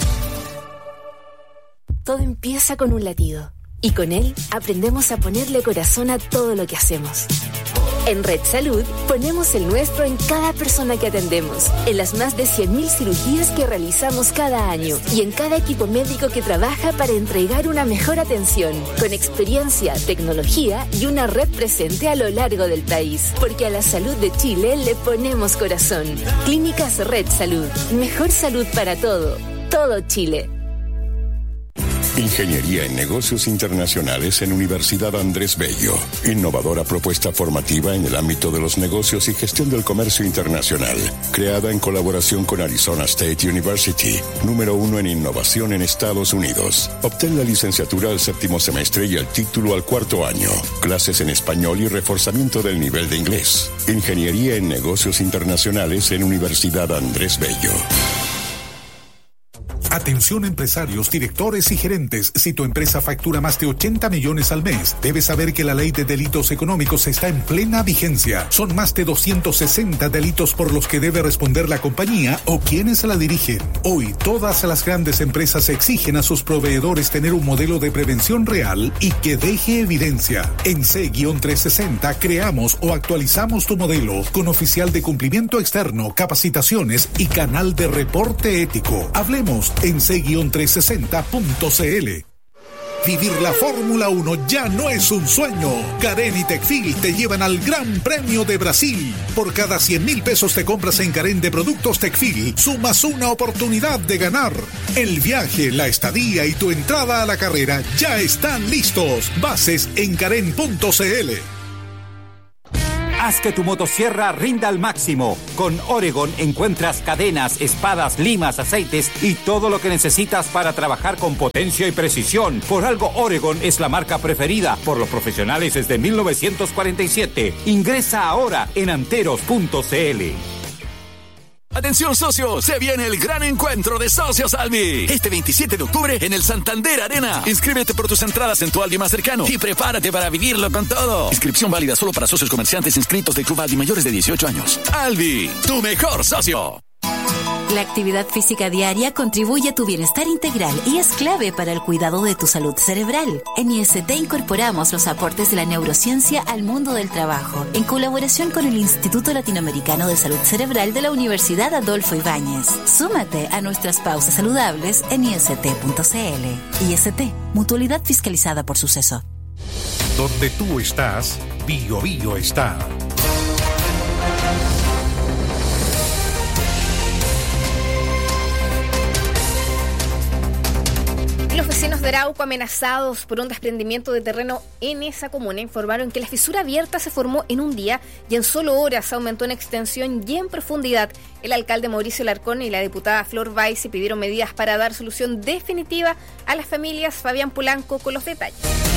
Todo empieza con un latido, y con él aprendemos a ponerle corazón a todo lo que hacemos. En Red Salud ponemos el nuestro en cada persona que atendemos, en las más de cien mil cirugías que realizamos cada año y en cada equipo médico que trabaja para entregar una mejor atención, con experiencia, tecnología y una red presente a lo largo del país. Porque a la salud de Chile le ponemos corazón. Clínicas Red Salud. Mejor salud para todo. Todo Chile. Ingeniería en Negocios Internacionales en Universidad Andrés Bello. Innovadora propuesta formativa en el ámbito de los negocios y gestión del comercio internacional. Creada en colaboración con Arizona State University, número uno en innovación en Estados Unidos. Obtén la licenciatura al séptimo semestre y el título al cuarto año. Clases en español y reforzamiento del nivel de inglés. Ingeniería en Negocios Internacionales en Universidad Andrés Bello. Atención empresarios, directores y gerentes. Si tu empresa factura más de ochenta millones al mes, debes saber que la ley de delitos económicos está en plena vigencia. Son más de doscientos sesenta delitos por los que debe responder la compañía o quienes la dirigen. Hoy, todas las grandes empresas exigen a sus proveedores tener un modelo de prevención real y que deje evidencia. En C trescientos sesenta creamos o actualizamos tu modelo con oficial de cumplimiento externo, capacitaciones y canal de reporte ético. Hablemos en C trescientos sesenta punto c l. Vivir la Fórmula uno ya no es un sueño. Carén y Tecfil te llevan al Gran Premio de Brasil. Por cada cien mil pesos te compras en Carén de productos Tecfil, sumas una oportunidad de ganar. El viaje, la estadía y tu entrada a la carrera ya están listos. Bases en carén punto c l. Haz que tu motosierra rinda al máximo. Con Oregon encuentras cadenas, espadas, limas, aceites y todo lo que necesitas para trabajar con potencia y precisión. Por algo Oregon es la marca preferida por los profesionales desde mil novecientos cuarenta y siete. Ingresa ahora en anteros punto c l. Atención socios, se viene el gran encuentro de Socios Albi. Este veintisiete de octubre en el Santander Arena. Inscríbete por tus entradas en tu Albi más cercano y prepárate para vivirlo con todo. Inscripción válida solo para socios comerciantes inscritos del Club Albi mayores de dieciocho años. Albi, tu mejor socio. La actividad física diaria contribuye a tu bienestar integral y es clave para el cuidado de tu salud cerebral. En I S T incorporamos los aportes de la neurociencia al mundo del trabajo, en colaboración con el Instituto Latinoamericano de Salud Cerebral de la Universidad Adolfo Ibáñez. Súmate a nuestras pausas saludables en i s t punto c l. I S T, mutualidad fiscalizada por Suceso. Donde tú estás, Bio Bio está. Los vecinos de Arauco, amenazados por un desprendimiento de terreno en esa comuna, informaron que la fisura abierta se formó en un día y en solo horas aumentó en extensión y en profundidad. El alcalde Mauricio Larcón y la diputada Flor Valls pidieron medidas para dar solución definitiva a las familias. Fabián Polanco con los detalles.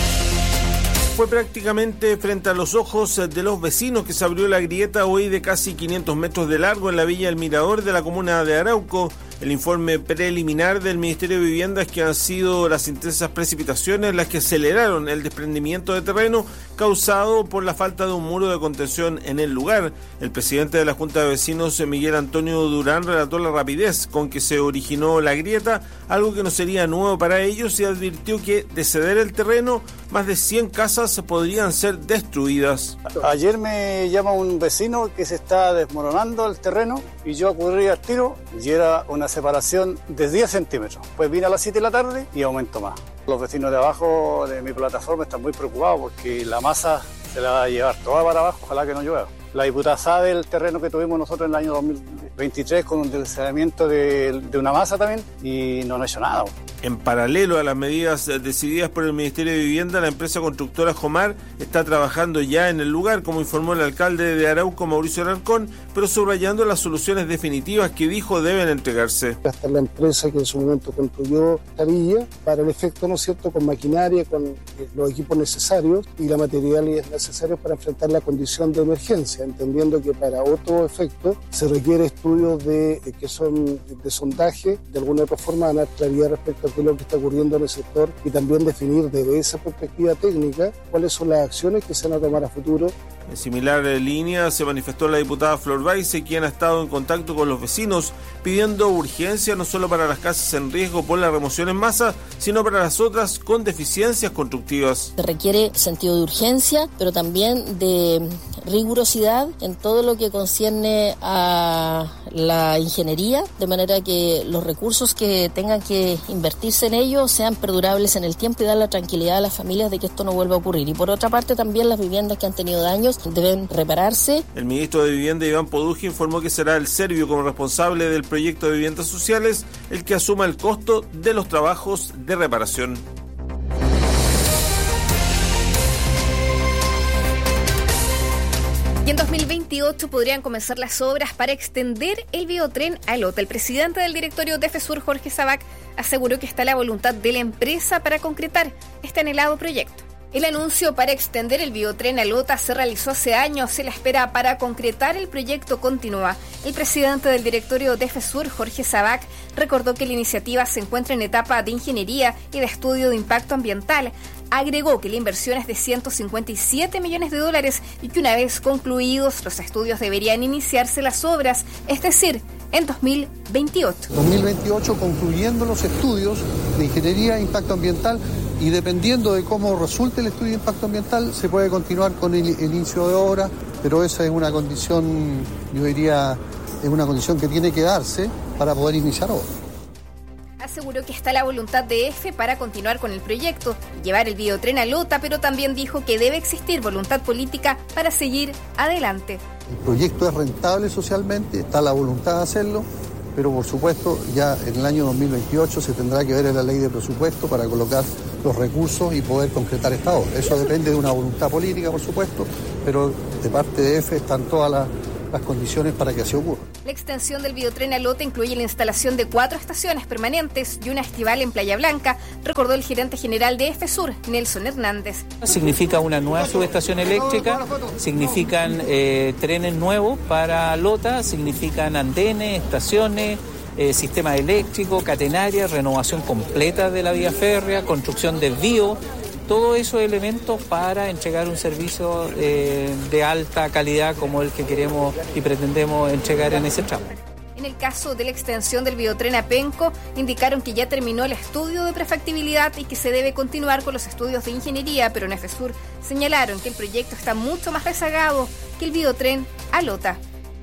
Fue prácticamente frente a los ojos de los vecinos que se abrió la grieta hoy de casi quinientos metros de largo en la Villa El Mirador de la comuna de Arauco. El informe preliminar del Ministerio de Vivienda es que han sido las intensas precipitaciones las que aceleraron el desprendimiento de terreno causado por la falta de un muro de contención en el lugar. El presidente de la Junta de Vecinos, Miguel Antonio Durán, relató la rapidez con que se originó la grieta, algo que no sería nuevo para ellos, y advirtió que de ceder el terreno, más de cien casas podrían ser destruidas. Ayer me llama un vecino que se está desmoronando el terreno y yo acudí al tiro y era una separación de diez centímetros. Pues vine a las siete de la tarde y aumentó más. Los vecinos de abajo de mi plataforma están muy preocupados porque la masa se la va a llevar toda para abajo, ojalá que no llueva. La diputada sabe el terreno que tuvimos nosotros en el año dos mil veintitrés con un deslizamiento de, de una masa también y no, no ha hecho nada. En paralelo a las medidas decididas por el Ministerio de Vivienda, la empresa constructora Jomar está trabajando ya en el lugar, como informó el alcalde de Arauco, Mauricio Alarcón, pero subrayando las soluciones definitivas que dijo deben entregarse. Hasta la empresa que en su momento construyó la villa, para el efecto, ¿no es cierto?, con maquinaria, con los equipos necesarios y la materialidad necesaria para enfrentar la condición de emergencia, entendiendo que para otro efecto se requiere estudios de, que son de sondaje, de alguna otra forma ganar claridad respecto a qué es lo que está ocurriendo en el sector y también definir desde esa perspectiva técnica cuáles son las acciones que se van a tomar a futuro. En similar línea se manifestó la diputada Flor Valls, quien ha estado en contacto con los vecinos pidiendo urgencia no solo para las casas en riesgo por la remoción en masa, sino para las otras con deficiencias constructivas. Se requiere sentido de urgencia, pero también de rigurosidad en todo lo que concierne a la ingeniería, de manera que los recursos que tengan que invertirse en ello sean perdurables en el tiempo y dar la tranquilidad a las familias de que esto no vuelva a ocurrir. Y por otra parte también las viviendas que han tenido daños deben repararse. El ministro de Vivienda, Iván Poduje, informó que será el Servio como responsable del proyecto de viviendas sociales el que asuma el costo de los trabajos de reparación. Y en dos mil veintiocho podrían comenzar las obras para extender el biotren a Lota. El presidente del directorio de FESUR, Jorge Sabac, aseguró que está la voluntad de la empresa para concretar este anhelado proyecto. El anuncio para extender el biotren a Lota se realizó hace años. Se la espera para concretar el proyecto continúa. El presidente del directorio de FESUR, Jorge Sabac, recordó que la iniciativa se encuentra en etapa de ingeniería y de estudio de impacto ambiental. Agregó que la inversión es de ciento cincuenta y siete millones de dólares y que una vez concluidos los estudios deberían iniciarse las obras, es decir, en dos mil veintiocho. dos mil veintiocho concluyendo los estudios de ingeniería e impacto ambiental y dependiendo de cómo resulte el estudio de impacto ambiental se puede continuar con el, el inicio de obra, pero esa es una condición, yo diría, es una condición que tiene que darse para poder iniciar obra. Aseguró que está la voluntad de E F E para continuar con el proyecto y llevar el biotren a Lota, pero también dijo que debe existir voluntad política para seguir adelante. El proyecto es rentable socialmente, está la voluntad de hacerlo, pero por supuesto ya en el año dos mil veintiocho se tendrá que ver en la ley de presupuesto para colocar los recursos y poder concretar esta obra. Eso depende de una voluntad política, por supuesto, pero de parte de E F E están todas las, las condiciones para que así ocurra. La extensión del biotren a Lota incluye la instalación de cuatro estaciones permanentes y una estival en Playa Blanca, recordó el gerente general de EFESUR, Nelson Hernández. Significa una nueva subestación eléctrica, significan eh, trenes nuevos para Lota, significan andenes, estaciones, eh, sistema eléctrico, catenaria, renovación completa de la vía férrea, construcción de desvío. Todos esos elementos para entregar un servicio eh, de alta calidad como el que queremos y pretendemos entregar en ese tramo. En el caso de la extensión del biotren a Penco, indicaron que ya terminó el estudio de prefactibilidad y que se debe continuar con los estudios de ingeniería, pero en EFESUR señalaron que el proyecto está mucho más rezagado que el biotren a Lota.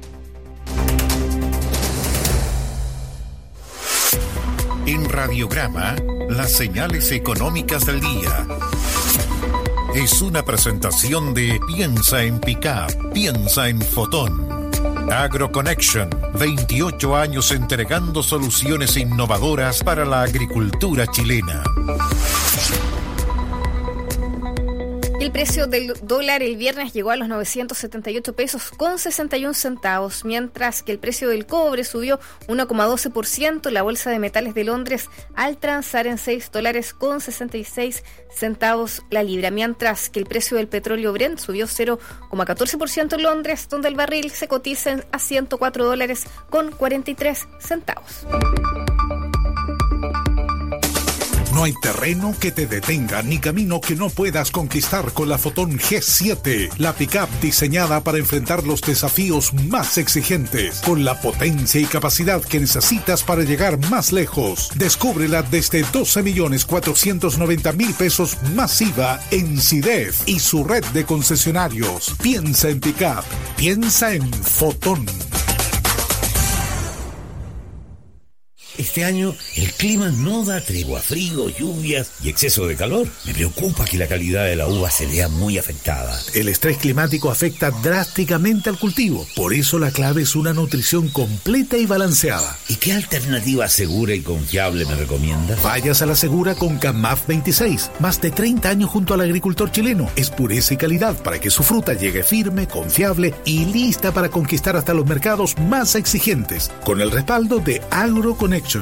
En Radiograma, las señales económicas del día. Es una presentación de Piensa en Pickup, piensa en Fotón. AgroConnection, veintiocho años entregando soluciones innovadoras para la agricultura chilena. El precio del dólar el viernes llegó a los novecientos setenta y ocho pesos con sesenta y un centavos, mientras que el precio del cobre subió uno coma doce por ciento, la bolsa de metales de Londres al transar en seis dólares con sesenta y seis centavos la libra, mientras que el precio del petróleo Brent subió cero coma catorce por ciento en Londres, donde el barril se cotiza a ciento cuatro dólares con cuarenta y tres centavos. No hay terreno que te detenga ni camino que no puedas conquistar con la Fotón G siete, la pickup diseñada para enfrentar los desafíos más exigentes, con la potencia y capacidad que necesitas para llegar más lejos. Descúbrela desde doce millones cuatrocientos noventa mil pesos masiva en SIDEF y su red de concesionarios. Piensa en pickup, piensa en Fotón. Este año el clima no da tregua, frío, lluvias y exceso de calor. Me preocupa que la calidad de la uva se vea muy afectada. El estrés climático afecta drásticamente al cultivo. Por eso la clave es una nutrición completa y balanceada. ¿Y qué alternativa segura y confiable me recomienda? Vayas a la segura con CAMAF veintiséis. Más de treinta años junto al agricultor chileno. Es pureza y calidad para que su fruta llegue firme, confiable y lista para conquistar hasta los mercados más exigentes. Con el respaldo de AgroConnection.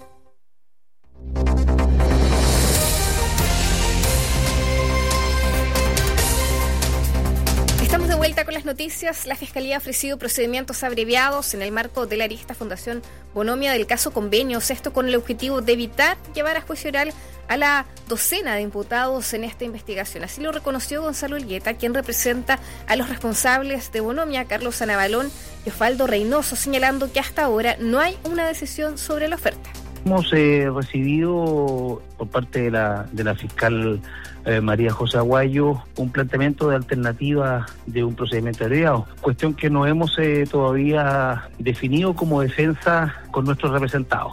Estamos de vuelta con las noticias. La Fiscalía ha ofrecido procedimientos abreviados en el marco de la arista Fundación Bonomia del caso Convenios, esto con el objetivo de evitar llevar a juicio oral a la docena de imputados en esta investigación. Así lo reconoció Gonzalo Elgueta, quien representa a los responsables de Bonomia, Carlos Anabalón y Osvaldo Reynoso, señalando que hasta ahora no hay una decisión sobre la oferta. Hemos eh, recibido por parte de la, de la fiscal eh, María José Aguayo un planteamiento de alternativa de un procedimiento abreviado, cuestión que no hemos eh, todavía definido como defensa con nuestros representados.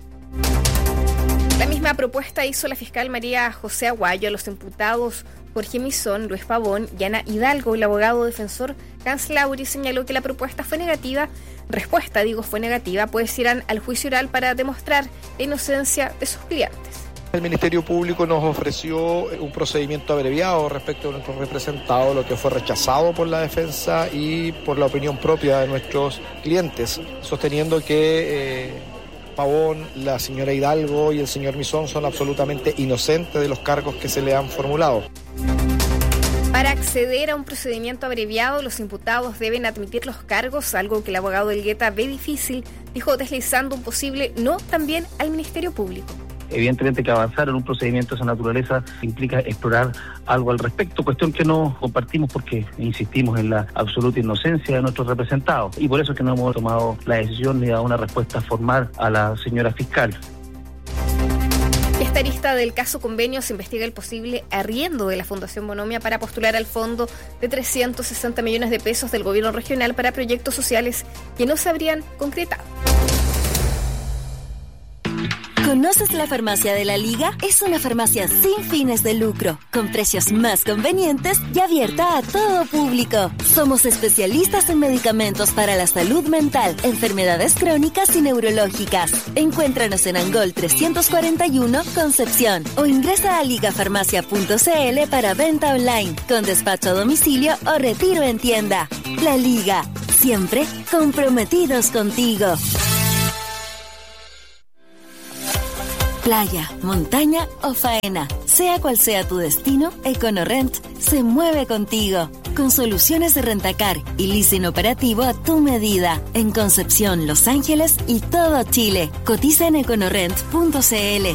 La misma propuesta hizo la fiscal María José Aguayo a los imputados Jorge Misón, Luis Pavón y Ana Hidalgo. El abogado defensor Hans Lauri señaló que la propuesta fue negativa, respuesta digo fue negativa, pues irán al juicio oral para demostrar la inocencia de sus clientes. El Ministerio Público nos ofreció un procedimiento abreviado respecto a nuestros representados, lo que fue rechazado por la defensa y por la opinión propia de nuestros clientes, sosteniendo que eh, Pavón, la señora Hidalgo y el señor Misón son absolutamente inocentes de los cargos que se le han formulado. Para acceder a un procedimiento abreviado, los imputados deben admitir los cargos, algo que el abogado Elgueta ve difícil, dijo, deslizando un posible no también al Ministerio Público. Evidentemente que avanzar en un procedimiento de esa naturaleza implica explorar algo al respecto, cuestión que no compartimos porque insistimos en la absoluta inocencia de nuestros representados y por eso es que no hemos tomado la decisión ni dado una respuesta formal a la señora fiscal. Esta arista del caso Convenio se investiga el posible arriendo de la Fundación Bonomia para postular al fondo de trescientos sesenta millones de pesos del gobierno regional para proyectos sociales que no se habrían concretado. ¿Conoces la farmacia de la Liga? Es una farmacia sin fines de lucro, con precios más convenientes y abierta a todo público. Somos especialistas en medicamentos para la salud mental, enfermedades crónicas y neurológicas. Encuéntranos en Angol trescientos cuarenta y uno, Concepción, o ingresa a ligafarmacia punto c l para venta online, con despacho a domicilio o retiro en tienda. La Liga, siempre comprometidos contigo. Playa, montaña o faena, sea cual sea tu destino, EconoRent se mueve contigo. Con soluciones de rentacar y leasing operativo a tu medida. En Concepción, Los Ángeles y todo Chile. Cotiza en econorent punto c l.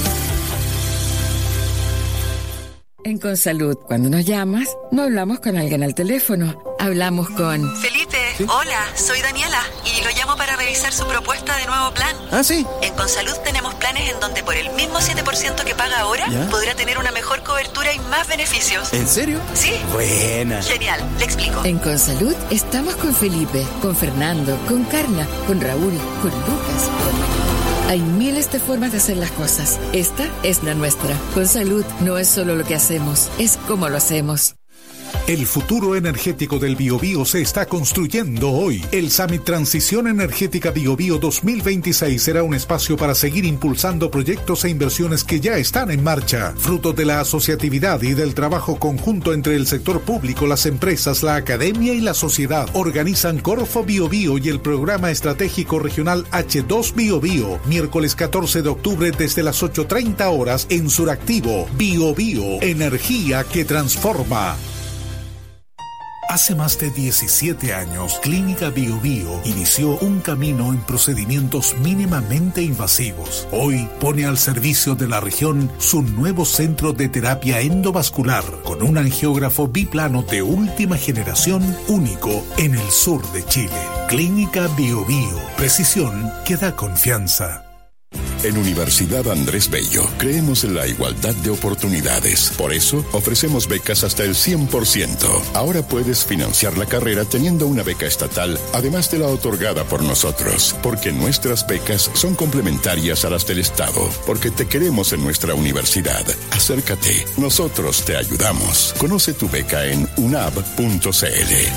En Consalud, cuando nos llamas, no hablamos con alguien al teléfono. Hablamos con... Felipe, ¿sí? Hola, soy Daniela y lo llamo para revisar su propuesta de nuevo plan. ¿Ah, sí? En Consalud tenemos planes en donde por el mismo siete por ciento que paga ahora, ¿ya?, podrá tener una mejor cobertura y más beneficios. ¿En serio? Sí. Buena. Genial, le explico. En Consalud estamos con Felipe, con Fernando, con Carla, con Raúl, con Lucas, con María. Hay miles de formas de hacer las cosas. Esta es la nuestra. Consalud no es solo lo que hacemos, es cómo lo hacemos. El futuro energético del Biobío se está construyendo hoy. El Summit Transición Energética Biobío dos mil veintiséis será un espacio para seguir impulsando proyectos e inversiones que ya están en marcha. Fruto de la asociatividad y del trabajo conjunto entre el sector público, las empresas, la academia y la sociedad, organizan Corfo Biobío y el Programa Estratégico Regional H dos Biobío, miércoles catorce de octubre desde las ocho treinta horas en Suractivo. Biobío, energía que transforma. Hace más de diecisiete años, Clínica Biobío inició un camino en procedimientos mínimamente invasivos. Hoy pone al servicio de la región su nuevo centro de terapia endovascular, con un angiógrafo biplano de última generación único en el sur de Chile. Clínica Biobío, precisión que da confianza. En Universidad Andrés Bello creemos en la igualdad de oportunidades. Por eso ofrecemos becas hasta el cien por ciento. Ahora puedes financiar la carrera teniendo una beca estatal, además de la otorgada por nosotros. Porque nuestras becas son complementarias a las del Estado. Porque te queremos en nuestra universidad. Acércate, nosotros te ayudamos. Conoce tu beca en u n a b punto c l.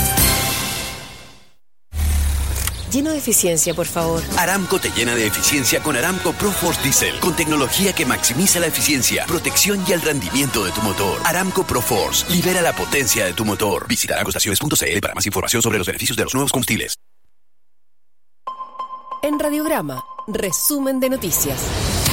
Lleno de eficiencia, por favor. Aramco te llena de eficiencia con Aramco ProForce Diesel, con tecnología que maximiza la eficiencia, protección y el rendimiento de tu motor. Aramco ProForce, libera la potencia de tu motor. Visita aramco estaciones punto c l para más información sobre los beneficios de los nuevos combustibles. En Radiograma, resumen de noticias.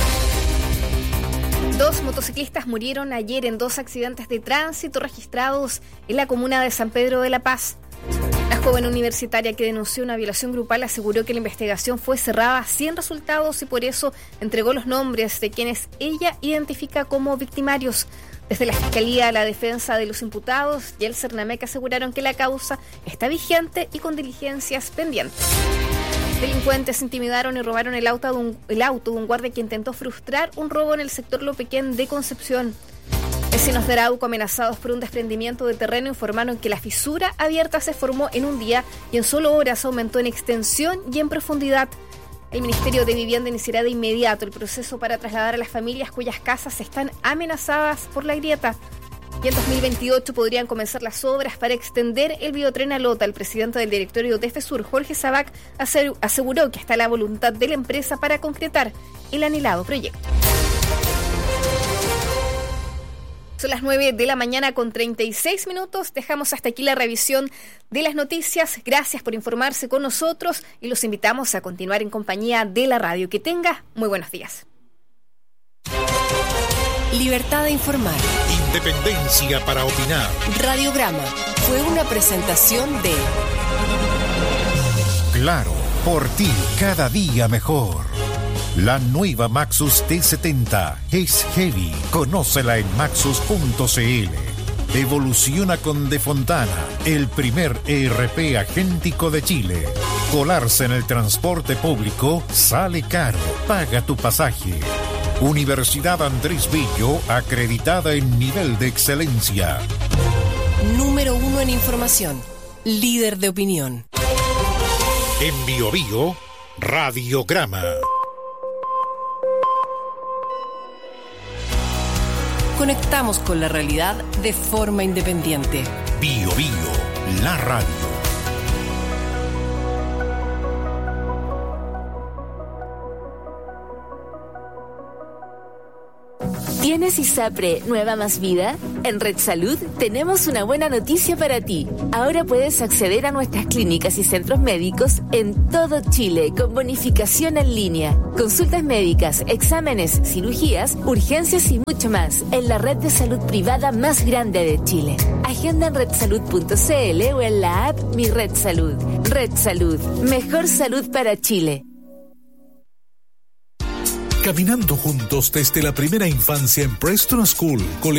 Dos motociclistas murieron ayer en dos accidentes de tránsito registrados en la comuna de San Pedro de la Paz. La joven universitaria que denunció una violación grupal aseguró que la investigación fue cerrada sin resultados y por eso entregó los nombres de quienes ella identifica como victimarios. Desde la Fiscalía, la defensa de los imputados y el Cernamec aseguraron que la causa está vigente y con diligencias pendientes. Delincuentes intimidaron y robaron el auto de un, el auto de un guardia que intentó frustrar un robo en el sector Lopequén de Concepción. Vecinos de Arauco, amenazados por un desprendimiento de terreno, informaron que la fisura abierta se formó en un día y en solo horas aumentó en extensión y en profundidad. El Ministerio de Vivienda iniciará de inmediato el proceso para trasladar a las familias cuyas casas están amenazadas por la grieta. Y en dos mil veintiocho podrían comenzar las obras para extender el biotren a Lota. El presidente del directorio de FESUR, Jorge Sabac, aseguró que está la voluntad de la empresa para concretar el anhelado proyecto. Son las nueve de la mañana con treinta y seis minutos. Dejamos hasta aquí la revisión de las noticias. Gracias por informarse con nosotros y los invitamos a continuar en compañía de la radio. Que tenga muy buenos días. Libertad de informar. Independencia para opinar. Radiograma fue una presentación de Claro, por ti cada día mejor. La nueva Maxus T setenta es heavy. Conócela en maxus punto c l. Evoluciona con De Fontana, el primer E R P agéntico de Chile. Colarse en el transporte público sale caro. Paga tu pasaje. Universidad Andrés Bello, acreditada en nivel de excelencia. Número uno en información. Líder de opinión. En Biobío, Radiograma. conectamos con la realidad de forma independiente. Bio Bio, la radio. ¿Tienes ISAPRE Nueva Más Vida? En Red Salud tenemos una buena noticia para ti. Ahora puedes acceder a nuestras clínicas y centros médicos en todo Chile con bonificación en línea. Consultas médicas, exámenes, cirugías, urgencias y mucho más en la red de salud privada más grande de Chile. Agenda en red salud punto c l o en la app Mi Red Salud. Red Salud, mejor salud para Chile. Caminando juntos desde la primera infancia en Preston School,